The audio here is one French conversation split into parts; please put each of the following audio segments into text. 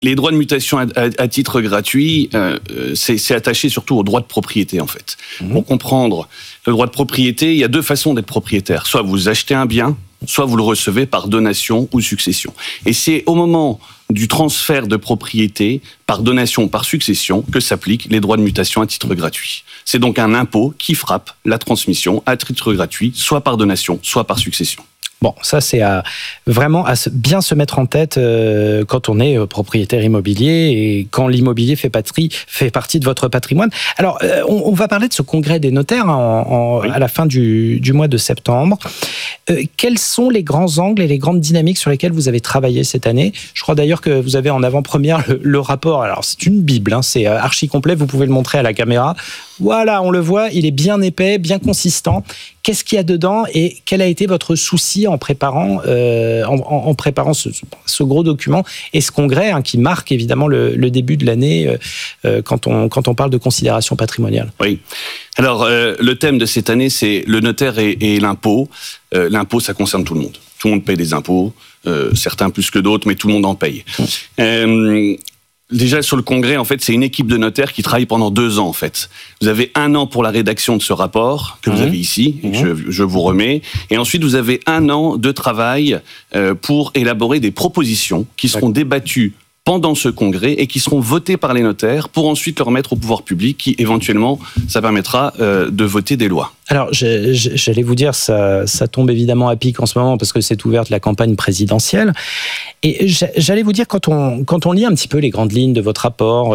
Les droits de mutation à titre gratuit, c'est attaché surtout au droit de propriété, en fait. Pour comprendre le droit de propriété, il y a deux façons d'être propriétaire. Soit vous achetez un bien, soit vous le recevez par donation ou succession. Et c'est au moment du transfert de propriété, par donation ou par succession, que s'appliquent les droits de mutation à titre gratuit. C'est donc un impôt qui frappe la transmission à titre gratuit, soit par donation, soit par succession. Bon, ça c'est vraiment à bien se mettre en tête quand on est propriétaire immobilier et quand l'immobilier fait partie de votre patrimoine. Alors, on va parler de ce congrès des notaires à la fin du mois de septembre. Quels sont les grands angles et les grandes dynamiques sur lesquelles vous avez travaillé cette année ? Je crois d'ailleurs que vous avez en avant-première le rapport. Alors, c'est une bible, hein, c'est archi complet, vous pouvez le montrer à la caméra. Voilà, on le voit, il est bien épais, bien consistant. Qu'est-ce qu'il y a dedans et quel a été votre souci en préparant ce gros document et ce congrès qui marque évidemment le début de l'année quand on parle de considération patrimoniale ? Oui. Alors, le thème de cette année, c'est le notaire et l'impôt. L'impôt, ça concerne tout le monde. Tout le monde paye des impôts, certains plus que d'autres, mais tout le monde en paye. Déjà, sur le congrès, en fait, c'est une équipe de notaires qui travaille pendant 2 ans, en fait. Vous avez 1 an pour la rédaction de ce rapport, que vous avez ici, et que je vous remets. Et ensuite, vous avez 1 an de travail pour élaborer des propositions qui seront débattues pendant ce congrès et qui seront votées par les notaires pour ensuite le remettre au pouvoir public qui, éventuellement, ça permettra de voter des lois. Alors, j'allais vous dire, ça tombe évidemment à pic en ce moment parce que c'est ouverte la campagne présidentielle. Et j'allais vous dire, quand on lit un petit peu les grandes lignes de votre rapport,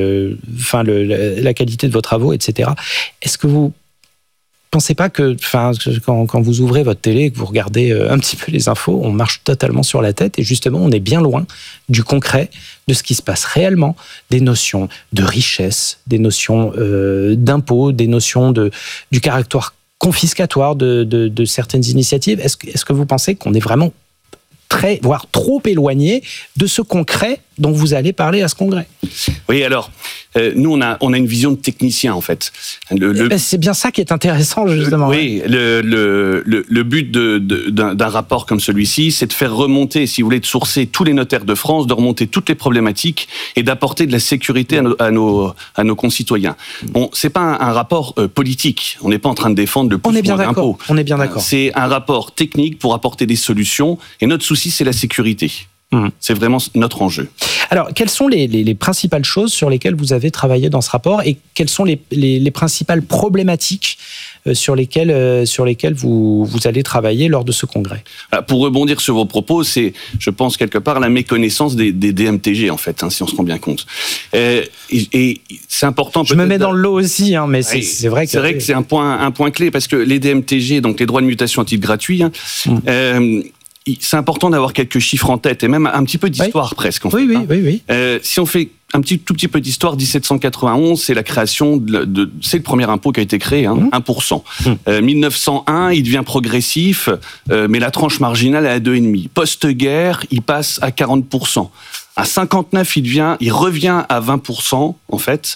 la qualité de vos travaux, etc., est-ce que vous pensez pas que, quand vous ouvrez votre télé et que vous regardez un petit peu les infos, on marche totalement sur la tête et justement, on est bien loin du concret, de ce qui se passe réellement, des notions de richesse, des notions d'impôts, des notions du caractère confiscatoire de certaines initiatives. Est-ce que vous pensez qu'on est vraiment très, voire trop éloigné de ce concret dont vous allez parler à ce congrès? Oui, alors, nous, on a une vision de technicien, en fait. C'est bien ça qui est intéressant, justement. Oui, le but d'un rapport comme celui-ci, c'est de faire remonter, si vous voulez, de sourcer tous les notaires de France, de remonter toutes les problématiques et d'apporter de la sécurité à nos concitoyens. Bon, c'est pas un rapport politique. On n'est pas en train de défendre le plus ou moins d'impôts. On est bien d'accord. C'est un rapport technique pour apporter des solutions. Et notre souci, c'est la sécurité. C'est vraiment notre enjeu. Alors, quelles sont les principales choses sur lesquelles vous avez travaillé dans ce rapport et quelles sont les principales problématiques sur lesquelles vous allez travailler lors de ce congrès? Pour rebondir sur vos propos, c'est, je pense, quelque part la méconnaissance des DMTG, en fait, si on se rend bien compte. Et c'est important. Je me mets dans le lot aussi, mais c'est vrai que... C'est vrai que c'est un point clé, parce que les DMTG, donc les droits de mutation à titre gratuit, c'est important d'avoir quelques chiffres en tête et même un petit peu d'histoire presque. En fait, oui. Si on fait tout petit peu d'histoire, 1791, c'est la création c'est le premier impôt qui a été créé, 1%. 1901, il devient progressif, mais la tranche marginale est à 2,5. Post-guerre, il passe à 40%. À 59, il revient à 20%, en fait.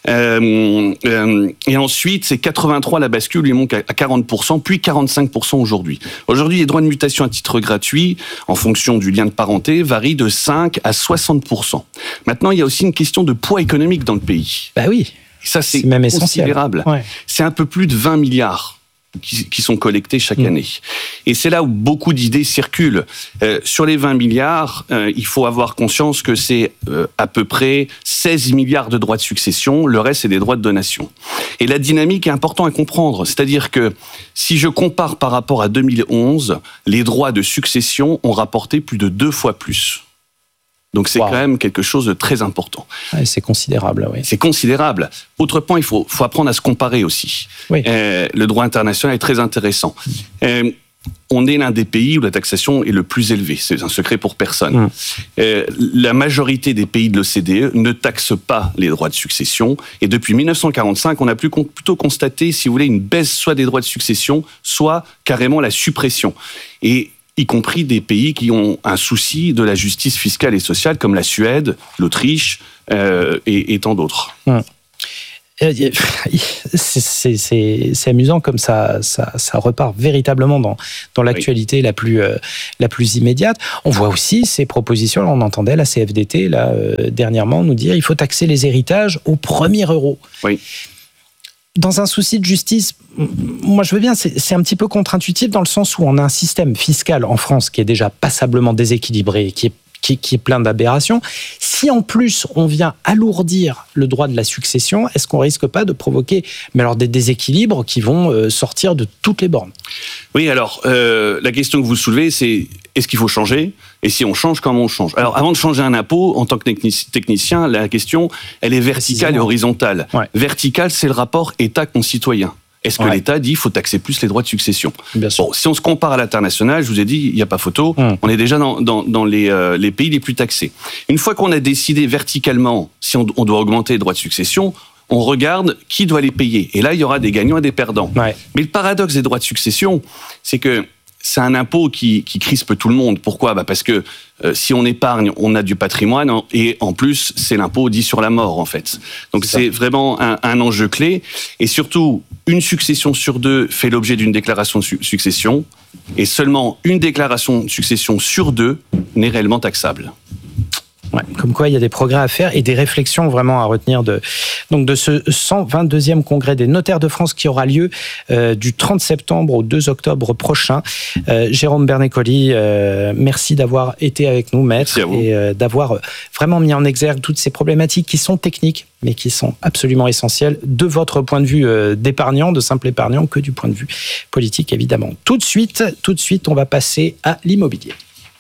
Et ensuite, c'est 83, la bascule, il monte à 40%, puis 45% aujourd'hui. Aujourd'hui, les droits de mutation à titre gratuit, en fonction du lien de parenté, varient de 5 à 60%. Maintenant, il y a aussi une question de poids économique dans le pays. Bah oui. Et ça, c'est même considérable. Ouais. C'est un peu plus de 20 milliards. Qui sont collectés chaque année. Et c'est là où beaucoup d'idées circulent. Sur les 20 milliards, il faut avoir conscience que c'est à peu près 16 milliards de droits de succession, le reste c'est des droits de donation. Et la dynamique est importante à comprendre, c'est-à-dire que si je compare par rapport à 2011, les droits de succession ont rapporté plus de 2 fois plus. Donc c'est quand même quelque chose de très important. Ouais, c'est considérable, oui. C'est considérable. Autre point, il faut apprendre à se comparer aussi. Oui. Le droit international est très intéressant. On est l'un des pays où la taxation est le plus élevée. C'est un secret pour personne. La majorité des pays de l'OCDE ne taxent pas les droits de succession. Et depuis 1945, on a plutôt constaté, si vous voulez, une baisse soit des droits de succession, soit carrément la suppression. Et y compris des pays qui ont un souci de la justice fiscale et sociale, comme la Suède, l'Autriche et tant d'autres. C'est amusant comme ça repart véritablement dans l'actualité la plus immédiate. On voit aussi ces propositions, on entendait la CFDT dernièrement nous dire il faut taxer les héritages au premier euro. Oui. Dans un souci de justice, moi je veux bien, c'est un petit peu contre-intuitif dans le sens où on a un système fiscal en France qui est déjà passablement déséquilibré, qui est plein d'aberrations. Si en plus on vient alourdir le droit de la succession, est-ce qu'on risque pas de provoquer des déséquilibres qui vont sortir de toutes les bornes ? Oui, alors la question que vous soulevez, c'est est-ce qu'il faut changer ? Et si on change, comment on change ? Alors avant de changer un impôt, en tant que technicien, la question, elle est verticale et horizontale. Ouais. Verticale, c'est le rapport État-concitoyen. Est-ce que l'État dit qu'il faut taxer plus les droits de succession ? Bien sûr. Bon, si on se compare à l'international, je vous ai dit, il n'y a pas photo, on est déjà dans les pays les plus taxés. Une fois qu'on a décidé verticalement si on doit augmenter les droits de succession, on regarde qui doit les payer. Et là, il y aura des gagnants et des perdants. Ouais. Mais le paradoxe des droits de succession, c'est que c'est un impôt qui crispe tout le monde. Pourquoi ? Parce que si on épargne, on a du patrimoine et en plus, c'est l'impôt dit sur la mort, en fait. Donc c'est vraiment un enjeu clé. Et surtout, une succession sur 2 fait l'objet d'une déclaration de succession et seulement une déclaration de succession sur 2 n'est réellement taxable. Ouais, comme quoi il y a des progrès à faire et des réflexions vraiment à retenir de ce 122e congrès des notaires de France qui aura lieu du 30 septembre au 2 octobre prochain. Jérôme Bernécoli, merci d'avoir été avec nous, maître, et d'avoir vraiment mis en exergue toutes ces problématiques qui sont techniques, mais qui sont absolument essentielles de votre point de vue d'épargnant, de simple épargnant, que du point de vue politique, évidemment. Tout de suite, on va passer à l'immobilier.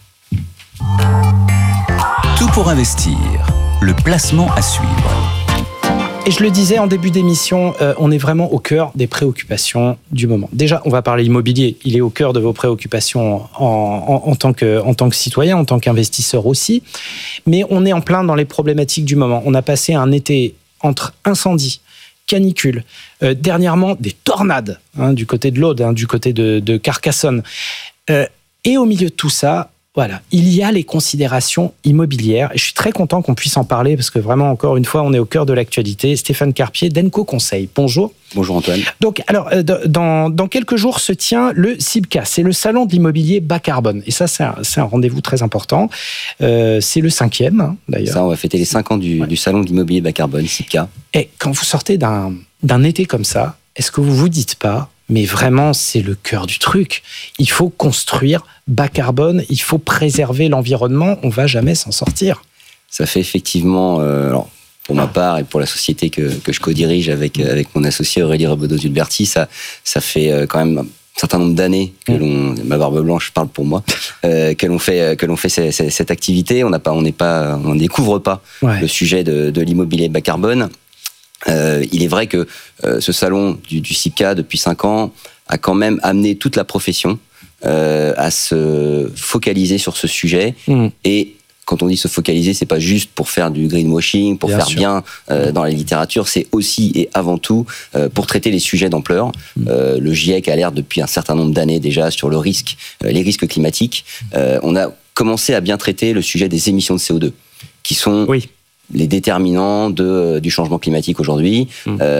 Tout pour investir, le placement à suivre. Et je le disais en début d'émission, on est vraiment au cœur des préoccupations du moment. Déjà, on va parler immobilier. Il est au cœur de vos préoccupations en tant que citoyen, en tant qu'investisseur aussi. Mais on est en plein dans les problématiques du moment. On a passé un été entre incendies, canicules, dernièrement des tornades du côté de l'Aude, du côté de Carcassonne. Et au milieu de tout ça, voilà, il y a les considérations immobilières. Et je suis très content qu'on puisse en parler parce que vraiment, encore une fois, on est au cœur de l'actualité. Stéphane Carpier d'Enco Conseil. Bonjour. Bonjour Antoine. Donc, alors, dans quelques jours se tient le CIBCA. C'est le salon de l'immobilier bas carbone. Et ça, c'est un rendez-vous très important. C'est le 5e, d'ailleurs. Ça, on va fêter les 5 ans du salon de l'immobilier bas carbone, CIBCA. Et quand vous sortez d'un été comme ça, est-ce que vous vous dites pas, mais vraiment, c'est le cœur du truc. Il faut construire bas carbone, il faut préserver l'environnement, on ne va jamais s'en sortir. Ça fait effectivement, alors, pour ma part et pour la société que je co-dirige avec mon associé Aurélie Rebaudot-Zulberti, ça fait quand même un certain nombre d'années que ma barbe blanche parle pour moi, que l'on fait cette activité. On ne découvre pas le sujet de l'immobilier bas carbone. Il est vrai que ce salon du CIBCA depuis 5 ans a quand même amené toute la profession à se focaliser sur ce sujet. Et quand on dit se focaliser, c'est pas juste pour faire du greenwashing, pour faire bien dans la littérature, c'est aussi et avant tout pour traiter les sujets d'ampleur. Le GIEC alerte depuis un certain nombre d'années déjà sur les risques climatiques. On a commencé à bien traiter le sujet des émissions de CO2, qui sont les déterminants du changement climatique aujourd'hui.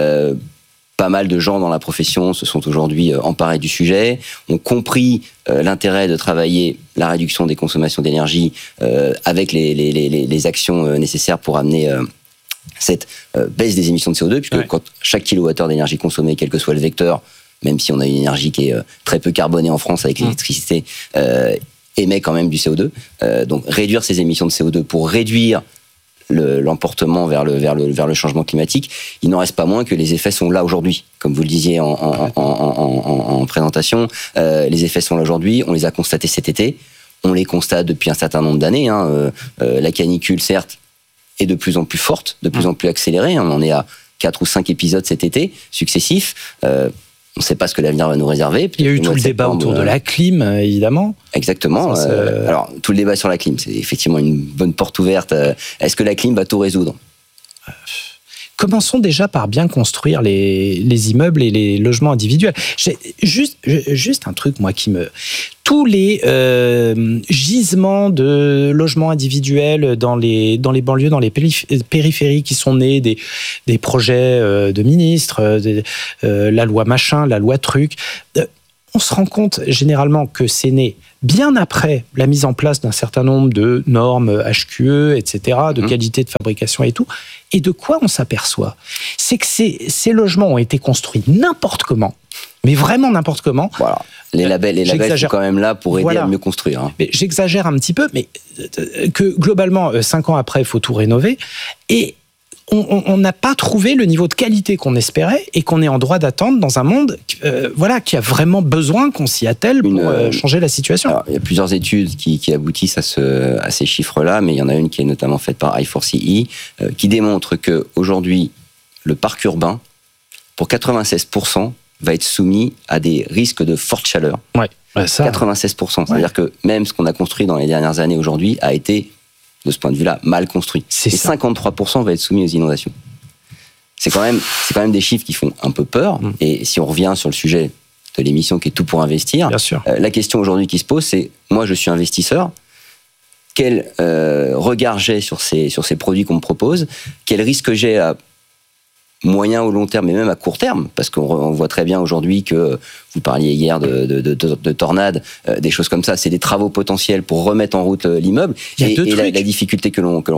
Pas mal de gens dans la profession se sont aujourd'hui emparés du sujet, ont compris l'intérêt de travailler la réduction des consommations d'énergie avec les actions nécessaires pour amener cette baisse des émissions de CO2, puisque quand chaque kilowattheure d'énergie consommée, quel que soit le vecteur, même si on a une énergie qui est très peu carbonée en France avec l'électricité, émet quand même du CO2. Donc réduire ces émissions de CO2 pour réduire l'emportement vers le changement climatique, il n'en reste pas moins que les effets sont là aujourd'hui. Comme vous le disiez en présentation, les effets sont là aujourd'hui, on les a constatés cet été, on les constate depuis un certain nombre d'années. La canicule, certes, est de plus en plus forte, de plus en plus accélérée. On en est à 4 ou 5 épisodes cet été, successifs. On ne sait pas ce que l'avenir va nous réserver. Il y a eu tout le débat autour de la clim, évidemment. Exactement. Alors, tout le débat sur la clim, c'est effectivement une bonne porte ouverte. Est-ce que la clim va tout résoudre ? Commençons déjà par bien construire les immeubles et les logements individuels. J'ai juste un truc, moi, qui me... tous les gisements de logements individuels dans les banlieues, dans les périphéries qui sont nés des projets de ministres, la loi machin, la loi truc. On se rend compte généralement que c'est né bien après la mise en place d'un certain nombre de normes HQE, etc., de qualité de fabrication et tout. Et de quoi on s'aperçoit ? C'est que ces logements ont été construits n'importe comment, mais vraiment n'importe comment. Voilà. Les labels sont quand même là pour aider à mieux construire. Hein. Mais j'exagère un petit peu, mais que globalement, 5 ans après, il faut tout rénover. Et on n'a pas trouvé le niveau de qualité qu'on espérait et qu'on est en droit d'attendre dans un monde qui a vraiment besoin qu'on s'y attelle pour changer la situation. Alors, il y a plusieurs études qui aboutissent à ces chiffres-là, mais il y en a une qui est notamment faite par I4CE qui démontre qu'aujourd'hui, le parc urbain, pour 96%, va être soumis à des risques de forte chaleur. Ouais, ça. 96%. C'est-à-dire que même ce qu'on a construit dans les dernières années aujourd'hui a été, de ce point de vue-là, mal construit. Et 53% va être soumis aux inondations. C'est quand même des chiffres qui font un peu peur. Et si on revient sur le sujet de l'émission qui est Tout pour investir, bien sûr. La question aujourd'hui qui se pose, c'est moi, je suis investisseur. Quel regard j'ai sur ces produits qu'on me propose ? Quel risque j'ai à moyen ou long terme, et même à court terme, parce qu'on voit très bien aujourd'hui que, vous parliez hier de tornades, des choses comme ça, c'est des travaux potentiels pour remettre en route l'immeuble. Et la difficulté que l'on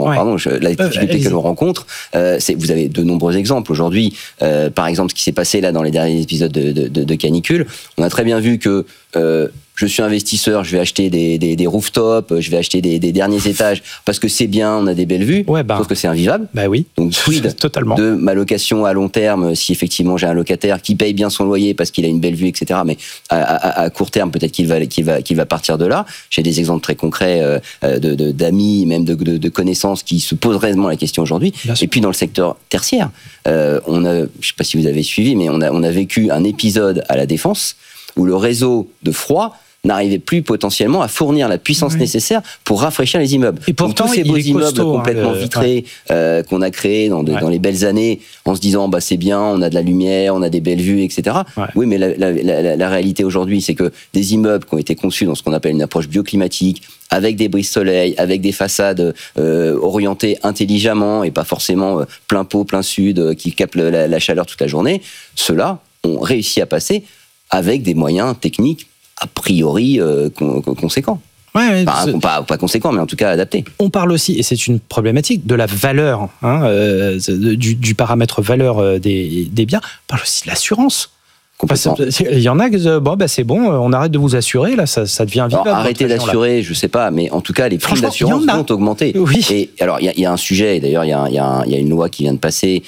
rencontre, c'est, vous avez de nombreux exemples aujourd'hui. Par exemple, ce qui s'est passé là dans les derniers épisodes de canicule, on a très bien vu que je suis investisseur, je vais acheter des rooftops, je vais acheter des derniers étages parce que c'est bien, on a des belles vues, sauf que c'est invivable. Bah oui. Donc quid totalement de ma location à long terme si effectivement j'ai un locataire qui paye bien son loyer parce qu'il a une belle vue, etc. Mais à court terme, peut-être qu'il va partir de là. J'ai des exemples très concrets d'amis, même de connaissances qui se posent réellement la question aujourd'hui. Et puis dans le secteur tertiaire, je ne sais pas si vous avez suivi, mais on a vécu un épisode à La Défense où le réseau de froid n'arrivait plus potentiellement à fournir la puissance nécessaire pour rafraîchir les immeubles. Et pourtant, tous ces beaux immeubles costaud, complètement vitrés qu'on a créés dans les belles années, en se disant c'est bien, on a de la lumière, on a des belles vues, etc. Ouais. Oui, mais la réalité aujourd'hui, c'est que des immeubles qui ont été conçus dans ce qu'on appelle une approche bioclimatique, avec des brise-soleil, avec des façades orientées intelligemment et pas forcément plein pot, plein sud, qui captent la chaleur toute la journée, ceux-là ont réussi à passer avec des moyens techniques a priori conséquents. Pas conséquents, mais en tout cas adaptés. On parle aussi, et c'est une problématique, de la valeur, du paramètre valeur des biens. On parle aussi de l'assurance. Il y en a qui disent c'est bon, on arrête de vous assurer, là, ça devient vivable. Arrêter d'assurer, je sais pas, mais en tout cas, les prix d'assurance vont augmenter. Oui. Et alors, il y a un sujet, et d'ailleurs, il y a une loi qui vient de passer,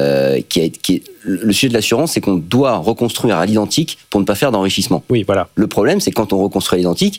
le sujet de l'assurance, c'est qu'on doit reconstruire à l'identique pour ne pas faire d'enrichissement. Oui, voilà. Le problème, c'est que quand on reconstruit à l'identique,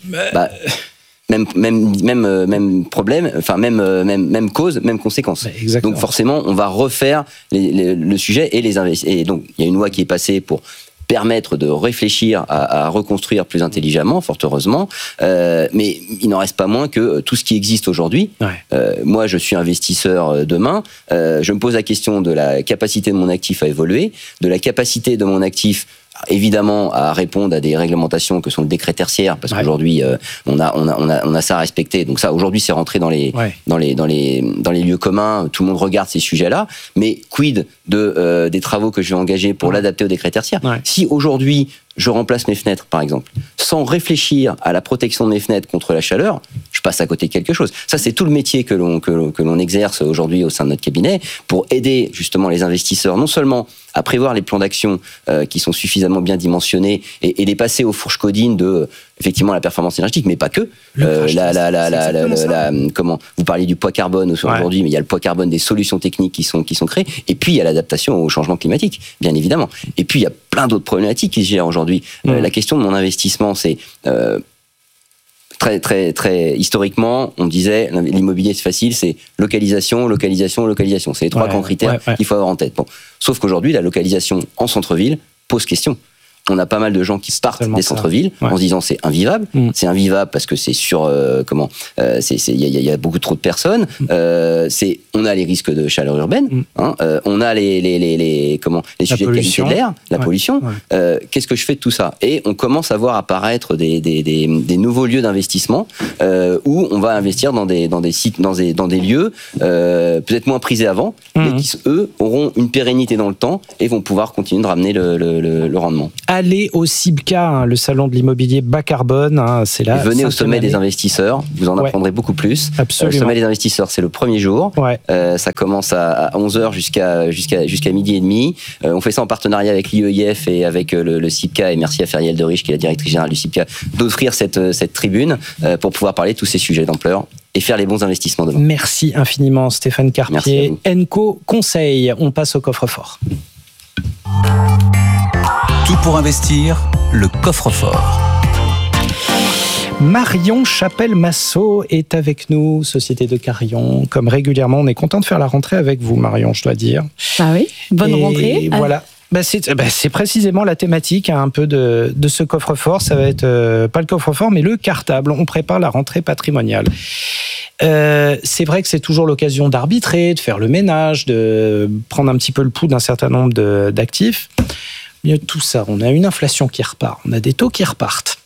même problème, enfin même cause, même conséquence. Donc forcément, on va refaire le sujet et les investissements. Et donc, il y a une loi qui est passée pour permettre de réfléchir à reconstruire plus intelligemment, fort heureusement, mais il n'en reste pas moins que tout ce qui existe aujourd'hui. Moi, je suis investisseur demain, je me pose la question de la capacité de mon actif à évoluer, de la capacité de mon actif évidemment à répondre à des réglementations que sont le décret tertiaire, parce qu'aujourd'hui on a ça à respecter. Donc ça, aujourd'hui, c'est rentré dans les lieux communs. Tout le monde regarde ces sujets-là. Mais quid des travaux que je vais engager pour l'adapter au décret tertiaire? Si aujourd'hui je remplace mes fenêtres, par exemple, sans réfléchir à la protection de mes fenêtres contre la chaleur, je passe à côté de quelque chose. Ça, c'est tout le métier que l'on exerce aujourd'hui au sein de notre cabinet pour aider justement les investisseurs, non seulement à prévoir les plans d'action qui sont suffisamment bien dimensionnés et les passer aux fourches codines de effectivement la performance énergétique, mais pas que. Comment vous parliez du poids carbone aujourd'hui, mais il y a le poids carbone des solutions techniques qui sont créées, et puis il y a l'adaptation au changement climatique, bien évidemment. Et puis il y a plein d'autres problématiques qui se gèrent aujourd'hui. La question de mon investissement, c'est très, très, très historiquement, on disait l'immobilier c'est facile, c'est localisation. C'est les trois grands critères qu'il faut avoir en tête. Bon. Sauf qu'aujourd'hui, la localisation en centre-ville pose question. On a pas mal de gens qui partent des centres-villes en se disant c'est invivable. C'est invivable parce que c'est il y a beaucoup trop de personnes. On on a les risques de chaleur urbaine, on a les sujets de qualité de l'air, la pollution. Qu'est-ce que je fais de tout ça? Et on commence à voir apparaître des nouveaux lieux d'investissement où on va investir dans des sites, dans des lieux peut-être moins prisés avant, mais qui eux auront une pérennité dans le temps et vont pouvoir continuer de ramener le rendement. Allez au CIBCA, le salon de l'immobilier bas carbone, c'est là. Venez au sommet des investisseurs, vous en apprendrez beaucoup plus. Absolument. Le sommet des investisseurs, c'est le premier jour. Ça commence à 11h jusqu'à midi et demi. On fait ça en partenariat avec l'IEIF et avec le CIBCA, et merci à Feriel de Riche, qui est la directrice générale du CIBCA, d'offrir cette tribune pour pouvoir parler de tous ces sujets d'ampleur et faire les bons investissements demain. Merci infiniment Stéphane Carpier. Enco Conseil, on passe au coffre-fort. Tout pour investir, le coffre-fort. Marion Chapelle-Massot est avec nous, Société de Carillon. Comme régulièrement, on est content de faire la rentrée avec vous, Marion, je dois dire. Ah oui, bonne rentrée. Voilà. C'est précisément la thématique un peu de ce coffre-fort. Ça va être pas le coffre-fort, mais le cartable. On prépare la rentrée patrimoniale. C'est vrai que c'est toujours l'occasion d'arbitrer, de faire le ménage, de prendre un petit peu le pouls d'un certain nombre d'actifs. Au milieu de tout ça, on a une inflation qui repart, on a des taux qui repartent,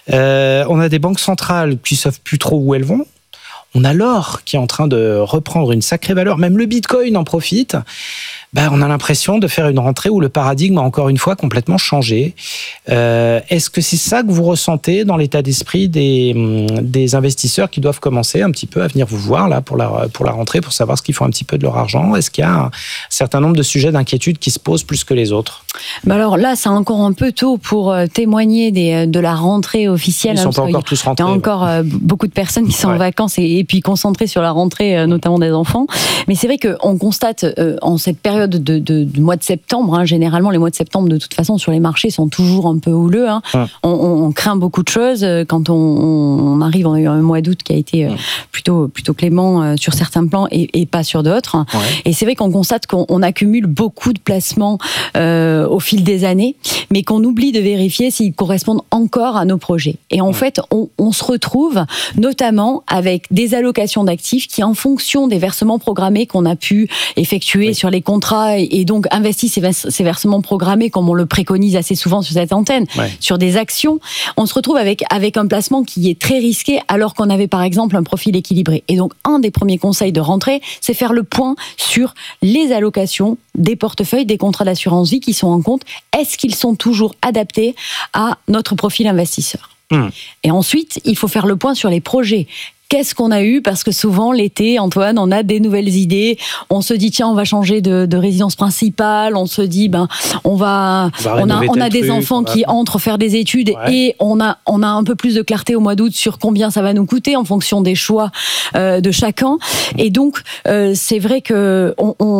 on a des banques centrales qui ne savent plus trop où elles vont. On a l'or qui est en train de reprendre une sacrée valeur. Même le Bitcoin en profite. On a l'impression de faire une rentrée où le paradigme a encore une fois complètement changé. Est-ce que c'est ça que vous ressentez dans l'état d'esprit des investisseurs qui doivent commencer un petit peu à venir vous voir là pour la rentrée, pour savoir ce qu'ils font un petit peu de leur argent? Est-ce qu'il y a un certain nombre de sujets d'inquiétude qui se posent plus que les autres? Alors là, c'est encore un peu tôt pour témoigner de la rentrée officielle. Ils ne sont pas encore tous rentrés. Il y a encore beaucoup de personnes qui sont en vacances et puis concentrées sur la rentrée, notamment des enfants. Mais c'est vrai qu'on constate en cette période du mois de septembre, généralement les mois de septembre de toute façon sur les marchés sont toujours un peu houleux. On craint beaucoup de choses quand on arrive. On a eu un mois d'août qui a été plutôt clément sur certains plans et pas sur d'autres. Et c'est vrai qu'on constate qu'on accumule beaucoup de placements au fil des années, mais qu'on oublie de vérifier s'ils correspondent encore à nos projets. Et en fait, on se retrouve notamment avec des allocations d'actifs qui, en fonction des versements programmés qu'on a pu effectuer sur les contrats et donc investir ces versements programmés comme on le préconise assez souvent sur cette antenne, sur des actions, on se retrouve avec un placement qui est très risqué alors qu'on avait par exemple un profil équilibré. Et donc un des premiers conseils de rentrée, c'est faire le point sur les allocations des portefeuilles, des contrats d'assurance vie qui sont en compte. Est-ce qu'ils sont toujours adaptés à notre profil investisseur? Et ensuite, il faut faire le point sur les projets. Qu'est-ce qu'on a eu? Parce que souvent, l'été, Antoine, on a des nouvelles idées. On se dit, tiens, on va changer de résidence principale. On se dit, on a des enfants qui entrent faire des études et on a un peu plus de clarté au mois d'août sur combien ça va nous coûter en fonction des choix de chacun. Et donc, c'est vrai que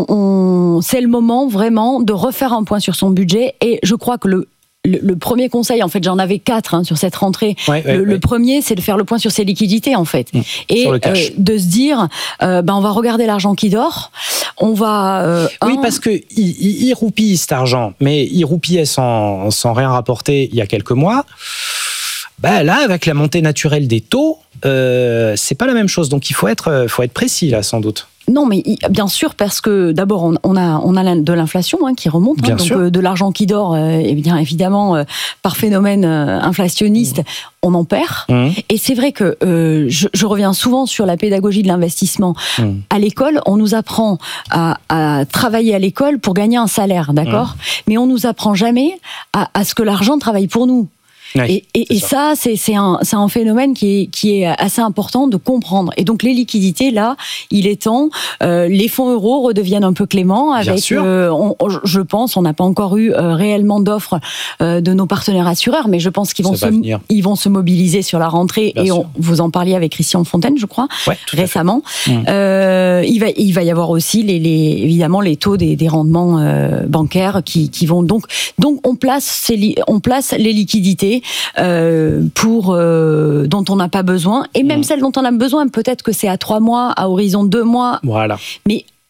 c'est le moment vraiment de refaire un point sur son budget. Et je crois que le premier conseil, en fait, j'en avais 4 sur cette rentrée. Le premier, c'est de faire le point sur ses liquidités, en fait. Et de se dire, on va regarder l'argent qui dort. On va... parce que il roupille cet argent, mais il roupillait sans rien rapporter il y a quelques mois. Là, avec la montée naturelle des taux, c'est pas la même chose. Donc, il faut être précis, là, sans doute. Non, mais bien sûr, parce que d'abord, on a de l'inflation qui remonte, donc de l'argent qui dort, et bien évidemment, par phénomène inflationniste, on en perd. Et c'est vrai que je reviens souvent sur la pédagogie de l'investissement. À l'école, on nous apprend à travailler à l'école pour gagner un salaire, d'accord ? Mais on nous apprend jamais à ce que l'argent travaille pour nous. Et ça, c'est un phénomène qui est assez important de comprendre. Et donc les liquidités, là, il est temps. Les fonds euros redeviennent un peu cléments. Avec, je pense, on n'a pas encore eu réellement d'offres de nos partenaires assureurs, mais je pense qu'ils vont se mobiliser sur la rentrée. Vous en parliez avec Christian Fontaine, je crois, récemment. Il va y avoir aussi évidemment les taux des rendements bancaires qui vont donc on place les liquidités dont on n'a pas besoin, et même celles dont on a besoin, peut-être que c'est à 3 mois, à horizon 2 mois. Voilà. Mais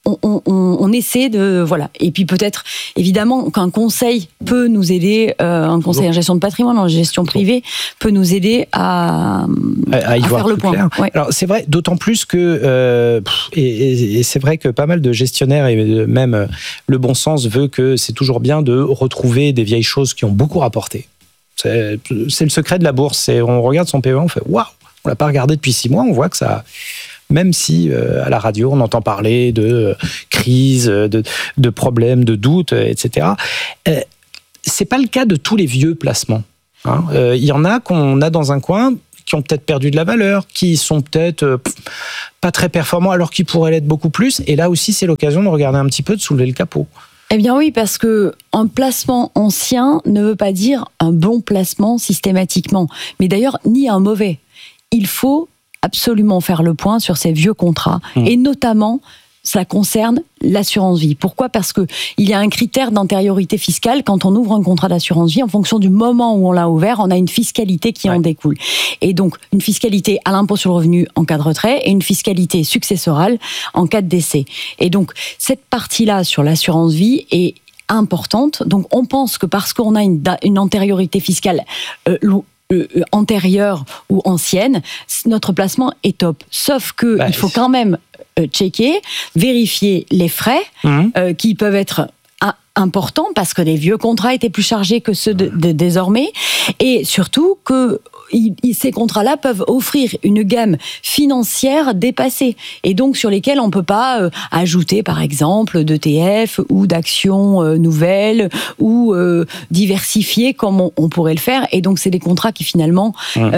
on essaie de voilà. Et puis peut-être évidemment qu'un conseil peut nous aider, un conseil en gestion de patrimoine, en gestion privée peut nous aider à y voir faire le point. Ouais. Alors c'est vrai, d'autant plus que et c'est vrai que pas mal de gestionnaires et même le bon sens veut que c'est toujours bien de retrouver des vieilles choses qui ont beaucoup rapporté. C'est le secret de la bourse. On regarde son PEA, on fait waouh, on l'a pas regardé depuis 6 mois, on voit que ça. Même si à la radio on entend parler de crise, de problèmes, de doutes, etc. C'est pas le cas de tous les vieux placements. Il y en a qu'on a dans un coin qui ont peut-être perdu de la valeur, qui sont peut-être pas très performants alors qu'ils pourraient l'être beaucoup plus. Et là aussi, c'est l'occasion de regarder un petit peu, de soulever le capot. Eh bien oui, parce que un placement ancien ne veut pas dire un bon placement systématiquement, mais d'ailleurs ni un mauvais. Il faut absolument faire le point sur ces vieux contrats, et notamment ça concerne l'assurance vie. Pourquoi ? Parce que il y a un critère d'antériorité fiscale quand on ouvre un contrat d'assurance vie. En fonction du moment où on l'a ouvert, on a une fiscalité qui en découle. Et donc, une fiscalité à l'impôt sur le revenu en cas de retrait et une fiscalité successorale en cas de décès. Et donc, cette partie-là sur l'assurance vie est importante. Donc, on pense que parce qu'on a une antériorité fiscale antérieure ou ancienne, notre placement est top. Sauf que il faut quand même checker, vérifier les frais qui peuvent être importants parce que les vieux contrats étaient plus chargés que ceux de désormais, et surtout que ces contrats-là peuvent offrir une gamme financière dépassée et donc sur lesquels on ne peut pas ajouter par exemple d'ETF ou d'actions nouvelles ou diversifiées comme on pourrait le faire, et donc c'est des contrats qui finalement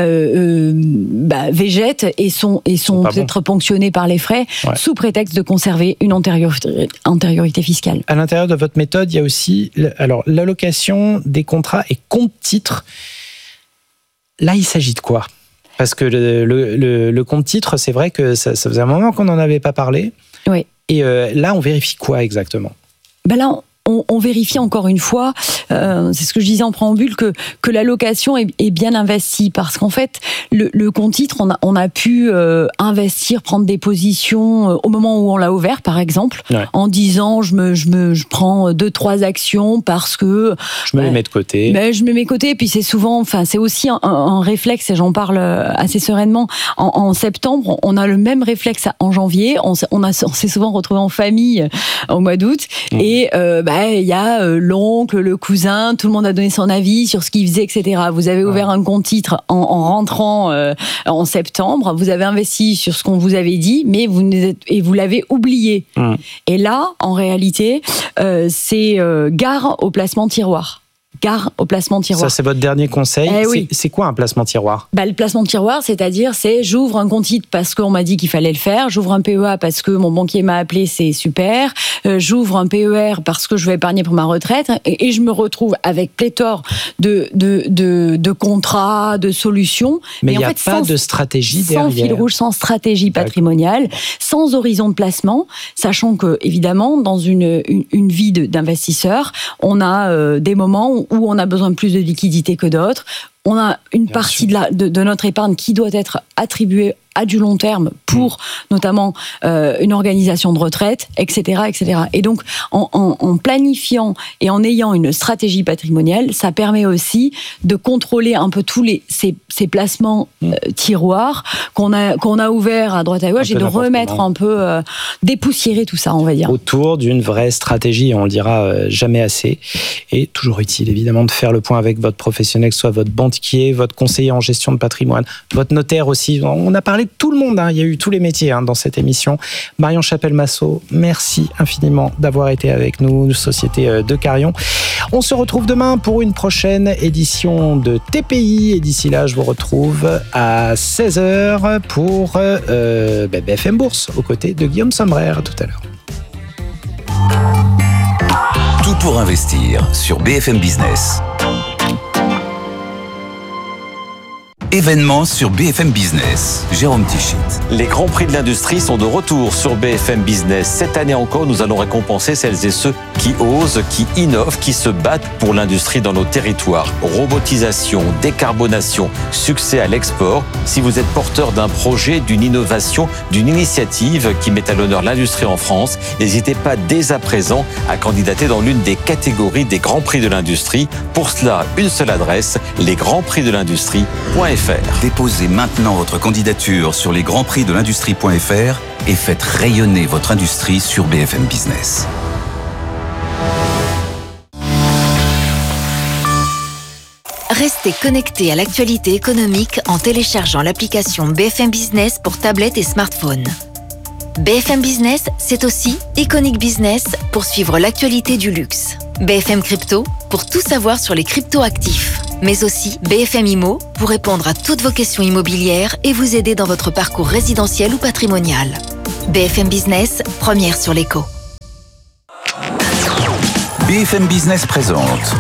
végètent et sont peut-être ponctionnés par les frais sous prétexte de conserver une antériorité fiscale. À l'intérieur de votre méthode, il y a aussi l'allocation des contrats et compte-titres. Là, il s'agit de quoi ? Parce que le compte-titre, c'est vrai que ça faisait un moment qu'on n'en avait pas parlé. Oui. Et là, on vérifie quoi exactement ? Là, on vérifie encore une fois, c'est ce que je disais en préambule, que l'allocation est bien investie, parce qu'en fait, le compte-titre, on a pu investir, prendre des positions au moment où on l'a ouvert, par exemple, en disant je prends 2-3 actions parce que je me les mets de côté. Je me mets de côté, et puis c'est souvent, c'est aussi un réflexe, et j'en parle assez sereinement. En septembre, on a le même réflexe en janvier. On s'est souvent retrouvés en famille au mois d'août, et il y a l'oncle, le cousin, tout le monde a donné son avis sur ce qu'il faisait, etc. Vous avez ouvert un compte titre en rentrant en septembre, vous avez investi sur ce qu'on vous avait dit, mais vous l'avez oublié. Et là, en réalité, c'est gare au placement tiroir. Gare au placement tiroir. Ça, c'est votre dernier conseil. Oui. C'est quoi un placement tiroir ? Le placement tiroir, c'est-à-dire, j'ouvre un compte titre parce qu'on m'a dit qu'il fallait le faire, j'ouvre un PEA parce que mon banquier m'a appelé, c'est super, j'ouvre un PER parce que je veux épargner pour ma retraite, et je me retrouve avec pléthore de contrats, de solutions. Mais il n'y a pas de stratégie derrière. Sans fil rouge, sans stratégie patrimoniale, sans horizon de placement, sachant que, évidemment, dans une vie d'investisseur, on a des moments où on a besoin de plus de liquidité que d'autres. On a une partie de notre épargne qui doit être attribuée à du long terme pour notamment une organisation de retraite, etc., etc. Et donc, en planifiant et en ayant une stratégie patrimoniale, ça permet aussi de contrôler un peu tous ces placements tiroirs qu'on a ouverts à droite à gauche, et de remettre un peu, dépoussiérer tout ça, on va dire. Autour d'une vraie stratégie, on le dira jamais assez, et toujours utile évidemment de faire le point avec votre professionnel, que ce soit votre banquier, votre conseiller en gestion de patrimoine, votre notaire aussi. On a parlé de tout le monde, il y a eu tous les métiers dans cette émission. Marion Chapelle-Massot, merci infiniment d'avoir été avec nous, Société de Carion. On se retrouve demain pour une prochaine édition de TPI, et d'ici là, je vous retrouve à 16h pour BFM Bourse, aux côtés de Guillaume Sommerer. À tout à l'heure. Tout pour investir sur BFM Business. Événements sur BFM Business. Jérôme Tichit. Les grands prix de l'industrie sont de retour sur BFM Business. Cette année encore, nous allons récompenser celles et ceux qui osent, qui innovent, qui se battent pour l'industrie dans nos territoires. Robotisation, décarbonation, succès à l'export. Si vous êtes porteur d'un projet, d'une innovation, d'une initiative qui met à l'honneur l'industrie en France, n'hésitez pas dès à présent à candidater dans l'une des catégories des grands prix de l'industrie. Pour cela, une seule adresse, lesgrandsprixdelindustrie.fr. Déposez maintenant votre candidature sur lesgrandsprixdelindustrie.fr et faites rayonner votre industrie sur BFM Business. Restez connectés à l'actualité économique en téléchargeant l'application BFM Business pour tablette et smartphone. BFM Business, c'est aussi Iconic Business pour suivre l'actualité du luxe. BFM Crypto pour tout savoir sur les crypto-actifs. Mais aussi BFM Immo pour répondre à toutes vos questions immobilières et vous aider dans votre parcours résidentiel ou patrimonial. BFM Business, première sur l'éco. BFM Business présente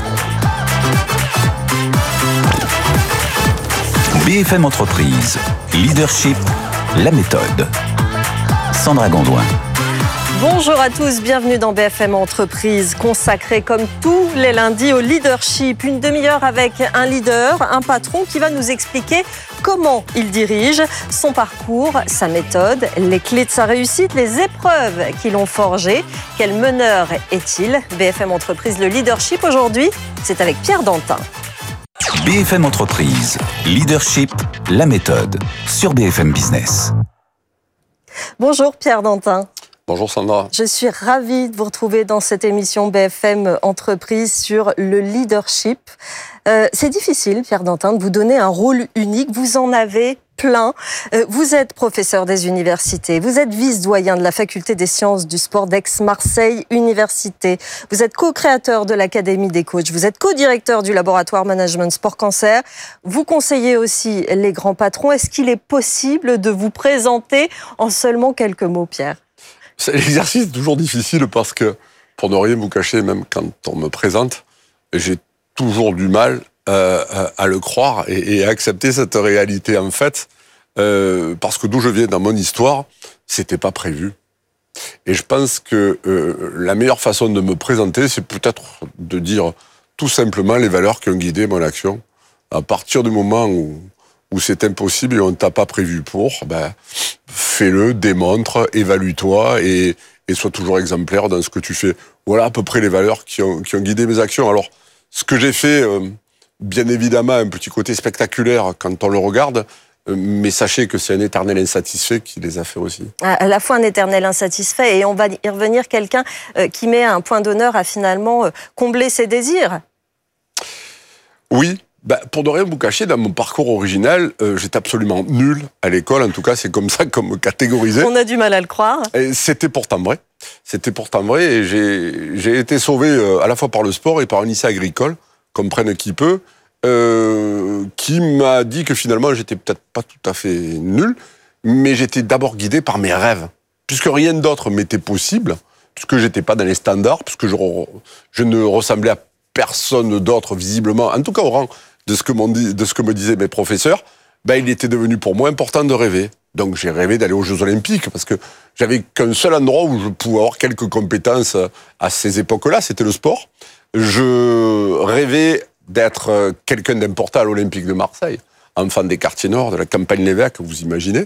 BFM Entreprise, Leadership, la méthode. Sandra Gondouin. Bonjour à tous, bienvenue dans BFM Entreprise, consacré comme tous les lundis au leadership. Une demi-heure avec un leader, un patron qui va nous expliquer comment il dirige, son parcours, sa méthode, les clés de sa réussite, les épreuves qui l'ont forgé. Quel meneur est-il ? BFM Entreprise, le leadership aujourd'hui, c'est avec Pierre Dantin. BFM Entreprise, Leadership, la méthode, sur BFM Business. Bonjour Pierre Dantin. Bonjour Sandra. Je suis ravie de vous retrouver dans cette émission BFM Entreprise sur le leadership. C'est difficile, Pierre Dantin, de vous donner un rôle unique. Vous en avez plein. Vous êtes professeur des universités. Vous êtes vice-doyen de la faculté des sciences du sport d'Aix-Marseille Université. Vous êtes co-créateur de l'Académie des coachs. Vous êtes co-directeur du laboratoire management sport cancer. Vous conseillez aussi les grands patrons. Est-ce qu'il est possible de vous présenter en seulement quelques mots, Pierre ? L'exercice est toujours difficile parce que, pour ne rien vous cacher, même quand on me présente, j'ai toujours du mal à le croire et à accepter cette réalité. En fait, parce que d'où je viens dans mon histoire, c'était pas prévu. Et je pense que la meilleure façon de me présenter, c'est peut-être de dire tout simplement les valeurs qui ont guidé mon action. À partir du moment où c'est impossible et on ne t'a pas prévu pour, fais-le, démontre, évalue-toi et sois toujours exemplaire dans ce que tu fais. Voilà à peu près les valeurs qui ont guidé mes actions. Alors, ce que j'ai fait, bien évidemment, un petit côté spectaculaire quand on le regarde, mais sachez que c'est un éternel insatisfait qui les a fait aussi. À la fois un éternel insatisfait et on va y revenir, quelqu'un qui met un point d'honneur à finalement combler ses désirs. Oui. Pour ne rien vous cacher, dans mon parcours original, j'étais absolument nul à l'école. En tout cas, c'est comme ça qu'on me catégorisait. On a du mal à le croire. Et c'était pourtant vrai. C'était pourtant vrai. Et j'ai été sauvé à la fois par le sport et par un lycée agricole, comprenne qui peut, qui m'a dit que finalement, j'étais peut-être pas tout à fait nul, mais j'étais d'abord guidé par mes rêves. Puisque rien d'autre m'était possible, puisque j'étais pas dans les standards, puisque je ne ressemblais à personne d'autre visiblement, en tout cas au rang de ce que me disaient mes professeurs, il était devenu pour moi important de rêver. Donc j'ai rêvé d'aller aux Jeux Olympiques parce que j'avais qu'un seul endroit où je pouvais avoir quelques compétences à ces époques-là, c'était le sport. Je rêvais d'être quelqu'un d'important à l'Olympique de Marseille, enfant des quartiers nord, de la campagne Lévesque, vous imaginez.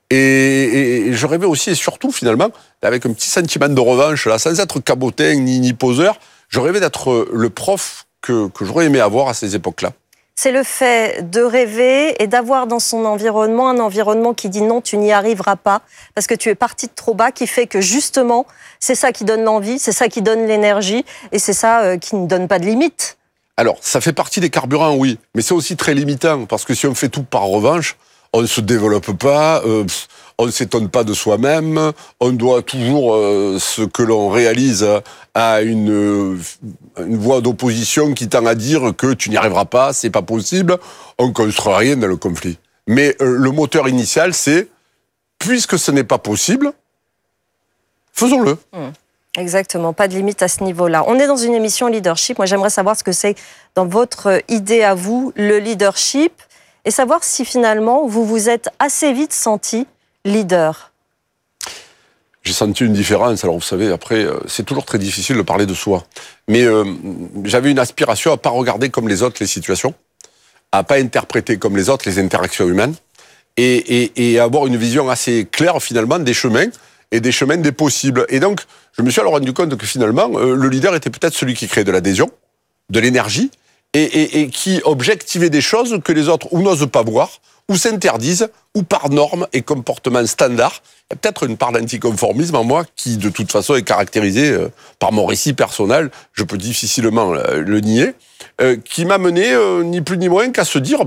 Et je rêvais aussi et surtout finalement, avec un petit sentiment de revanche, là, sans être cabotin ni poseur, je rêvais d'être le prof que j'aurais aimé avoir à ces époques-là. C'est le fait de rêver et d'avoir dans son environnement un environnement qui dit non, tu n'y arriveras pas, parce que tu es parti de trop bas, qui fait que justement, c'est ça qui donne l'envie, c'est ça qui donne l'énergie, et c'est ça qui ne donne pas de limite. Alors, ça fait partie des carburants, oui, mais c'est aussi très limitant, parce que si on fait tout par revanche, on ne se développe pas, on ne s'étonne pas de soi-même, on doit toujours ce que l'on réalise à une voie d'opposition qui tend à dire que tu n'y arriveras pas, c'est pas possible, on ne construit rien dans le conflit. Mais le moteur initial, c'est, puisque ce n'est pas possible, faisons-le. Exactement, pas de limite à ce niveau-là. On est dans une émission leadership, moi j'aimerais savoir ce que c'est dans votre idée à vous, le leadership. et savoir si finalement vous vous êtes assez vite senti leader. J'ai senti une différence. Alors vous savez, après, c'est toujours très difficile de parler de soi. Mais j'avais une aspiration à pas regarder comme les autres les situations, à pas interpréter comme les autres les interactions humaines, et avoir une vision assez claire finalement des chemins et des chemins des possibles. Et donc, je me suis alors rendu compte que finalement, le leader était peut-être celui qui créait de l'adhésion, de l'énergie, et qui objectivait des choses que les autres ou n'osent pas voir, ou s'interdisent, ou par normes et comportements standards. Il y a peut-être une part d'anticonformisme en moi qui, de toute façon, est caractérisée par mon récit personnel, je peux difficilement le nier, qui m'a mené ni plus ni moins qu'à se dire,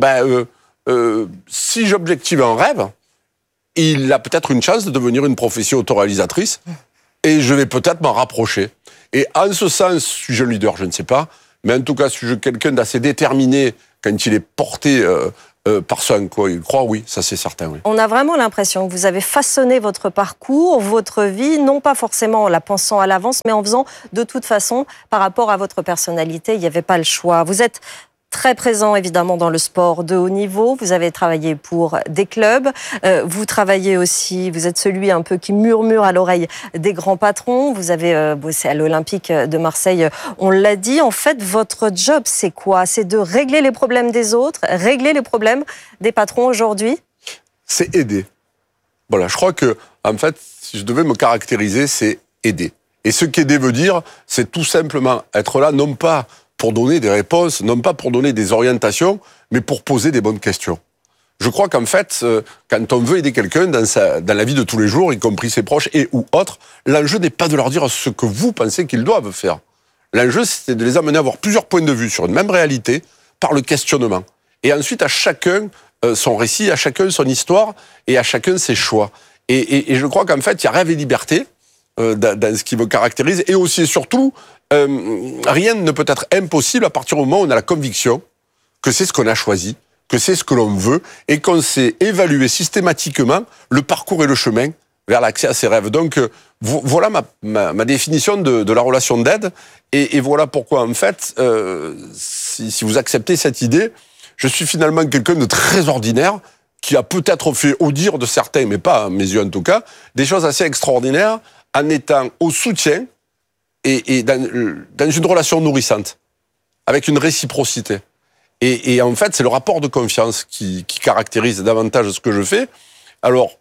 si j'objective un rêve, il a peut-être une chance de devenir une profession autoréalisatrice, et je vais peut-être m'en rapprocher. Et en ce sens, suis-je un leader, je ne sais pas, mais en tout cas, suis-je quelqu'un d'assez déterminé quand il est porté par ce en quoi il croit, oui, ça c'est certain. Oui. On a vraiment l'impression que vous avez façonné votre parcours, votre vie, non pas forcément en la pensant à l'avance, mais en faisant de toute façon par rapport à votre personnalité. Il n'y avait pas le choix. Vous êtes très présent évidemment dans le sport de haut niveau, vous avez travaillé pour des clubs, vous travaillez aussi, vous êtes celui un peu qui murmure à l'oreille des grands patrons, vous avez bossé à l'Olympique de Marseille, on l'a dit, en fait votre job c'est quoi? C'est de régler les problèmes des autres, régler les problèmes des patrons aujourd'hui? C'est aider. Voilà, je crois que en fait, si je devais me caractériser, c'est aider. Et ce qu'aider veut dire, c'est tout simplement être là, non pas pour donner des réponses, non pas pour donner des orientations, mais pour poser des bonnes questions. Je crois qu'en fait, quand on veut aider quelqu'un dans la vie de tous les jours, y compris ses proches et ou autres, l'enjeu n'est pas de leur dire ce que vous pensez qu'ils doivent faire. L'enjeu, c'est de les amener à avoir plusieurs points de vue sur une même réalité par le questionnement. Et ensuite, à chacun son récit, à chacun son histoire et à chacun ses choix. Et je crois qu'en fait, il y a rêve et liberté dans ce qui me caractérise, et aussi et surtout, rien ne peut être impossible à partir du moment où on a la conviction que c'est ce qu'on a choisi, que c'est ce que l'on veut, et qu'on sait évaluer systématiquement le parcours et le chemin vers l'accès à ses rêves. Donc voilà ma définition de la relation d'aide, et voilà pourquoi en fait, si vous acceptez cette idée, je suis finalement quelqu'un de très ordinaire, qui a peut-être fait au dire de certains, mais pas à mes yeux en tout cas, des choses assez extraordinaires, en étant au soutien et dans une relation nourrissante, avec une réciprocité. Et en fait, c'est le rapport de confiance qui caractérise davantage ce que je fais. Alors,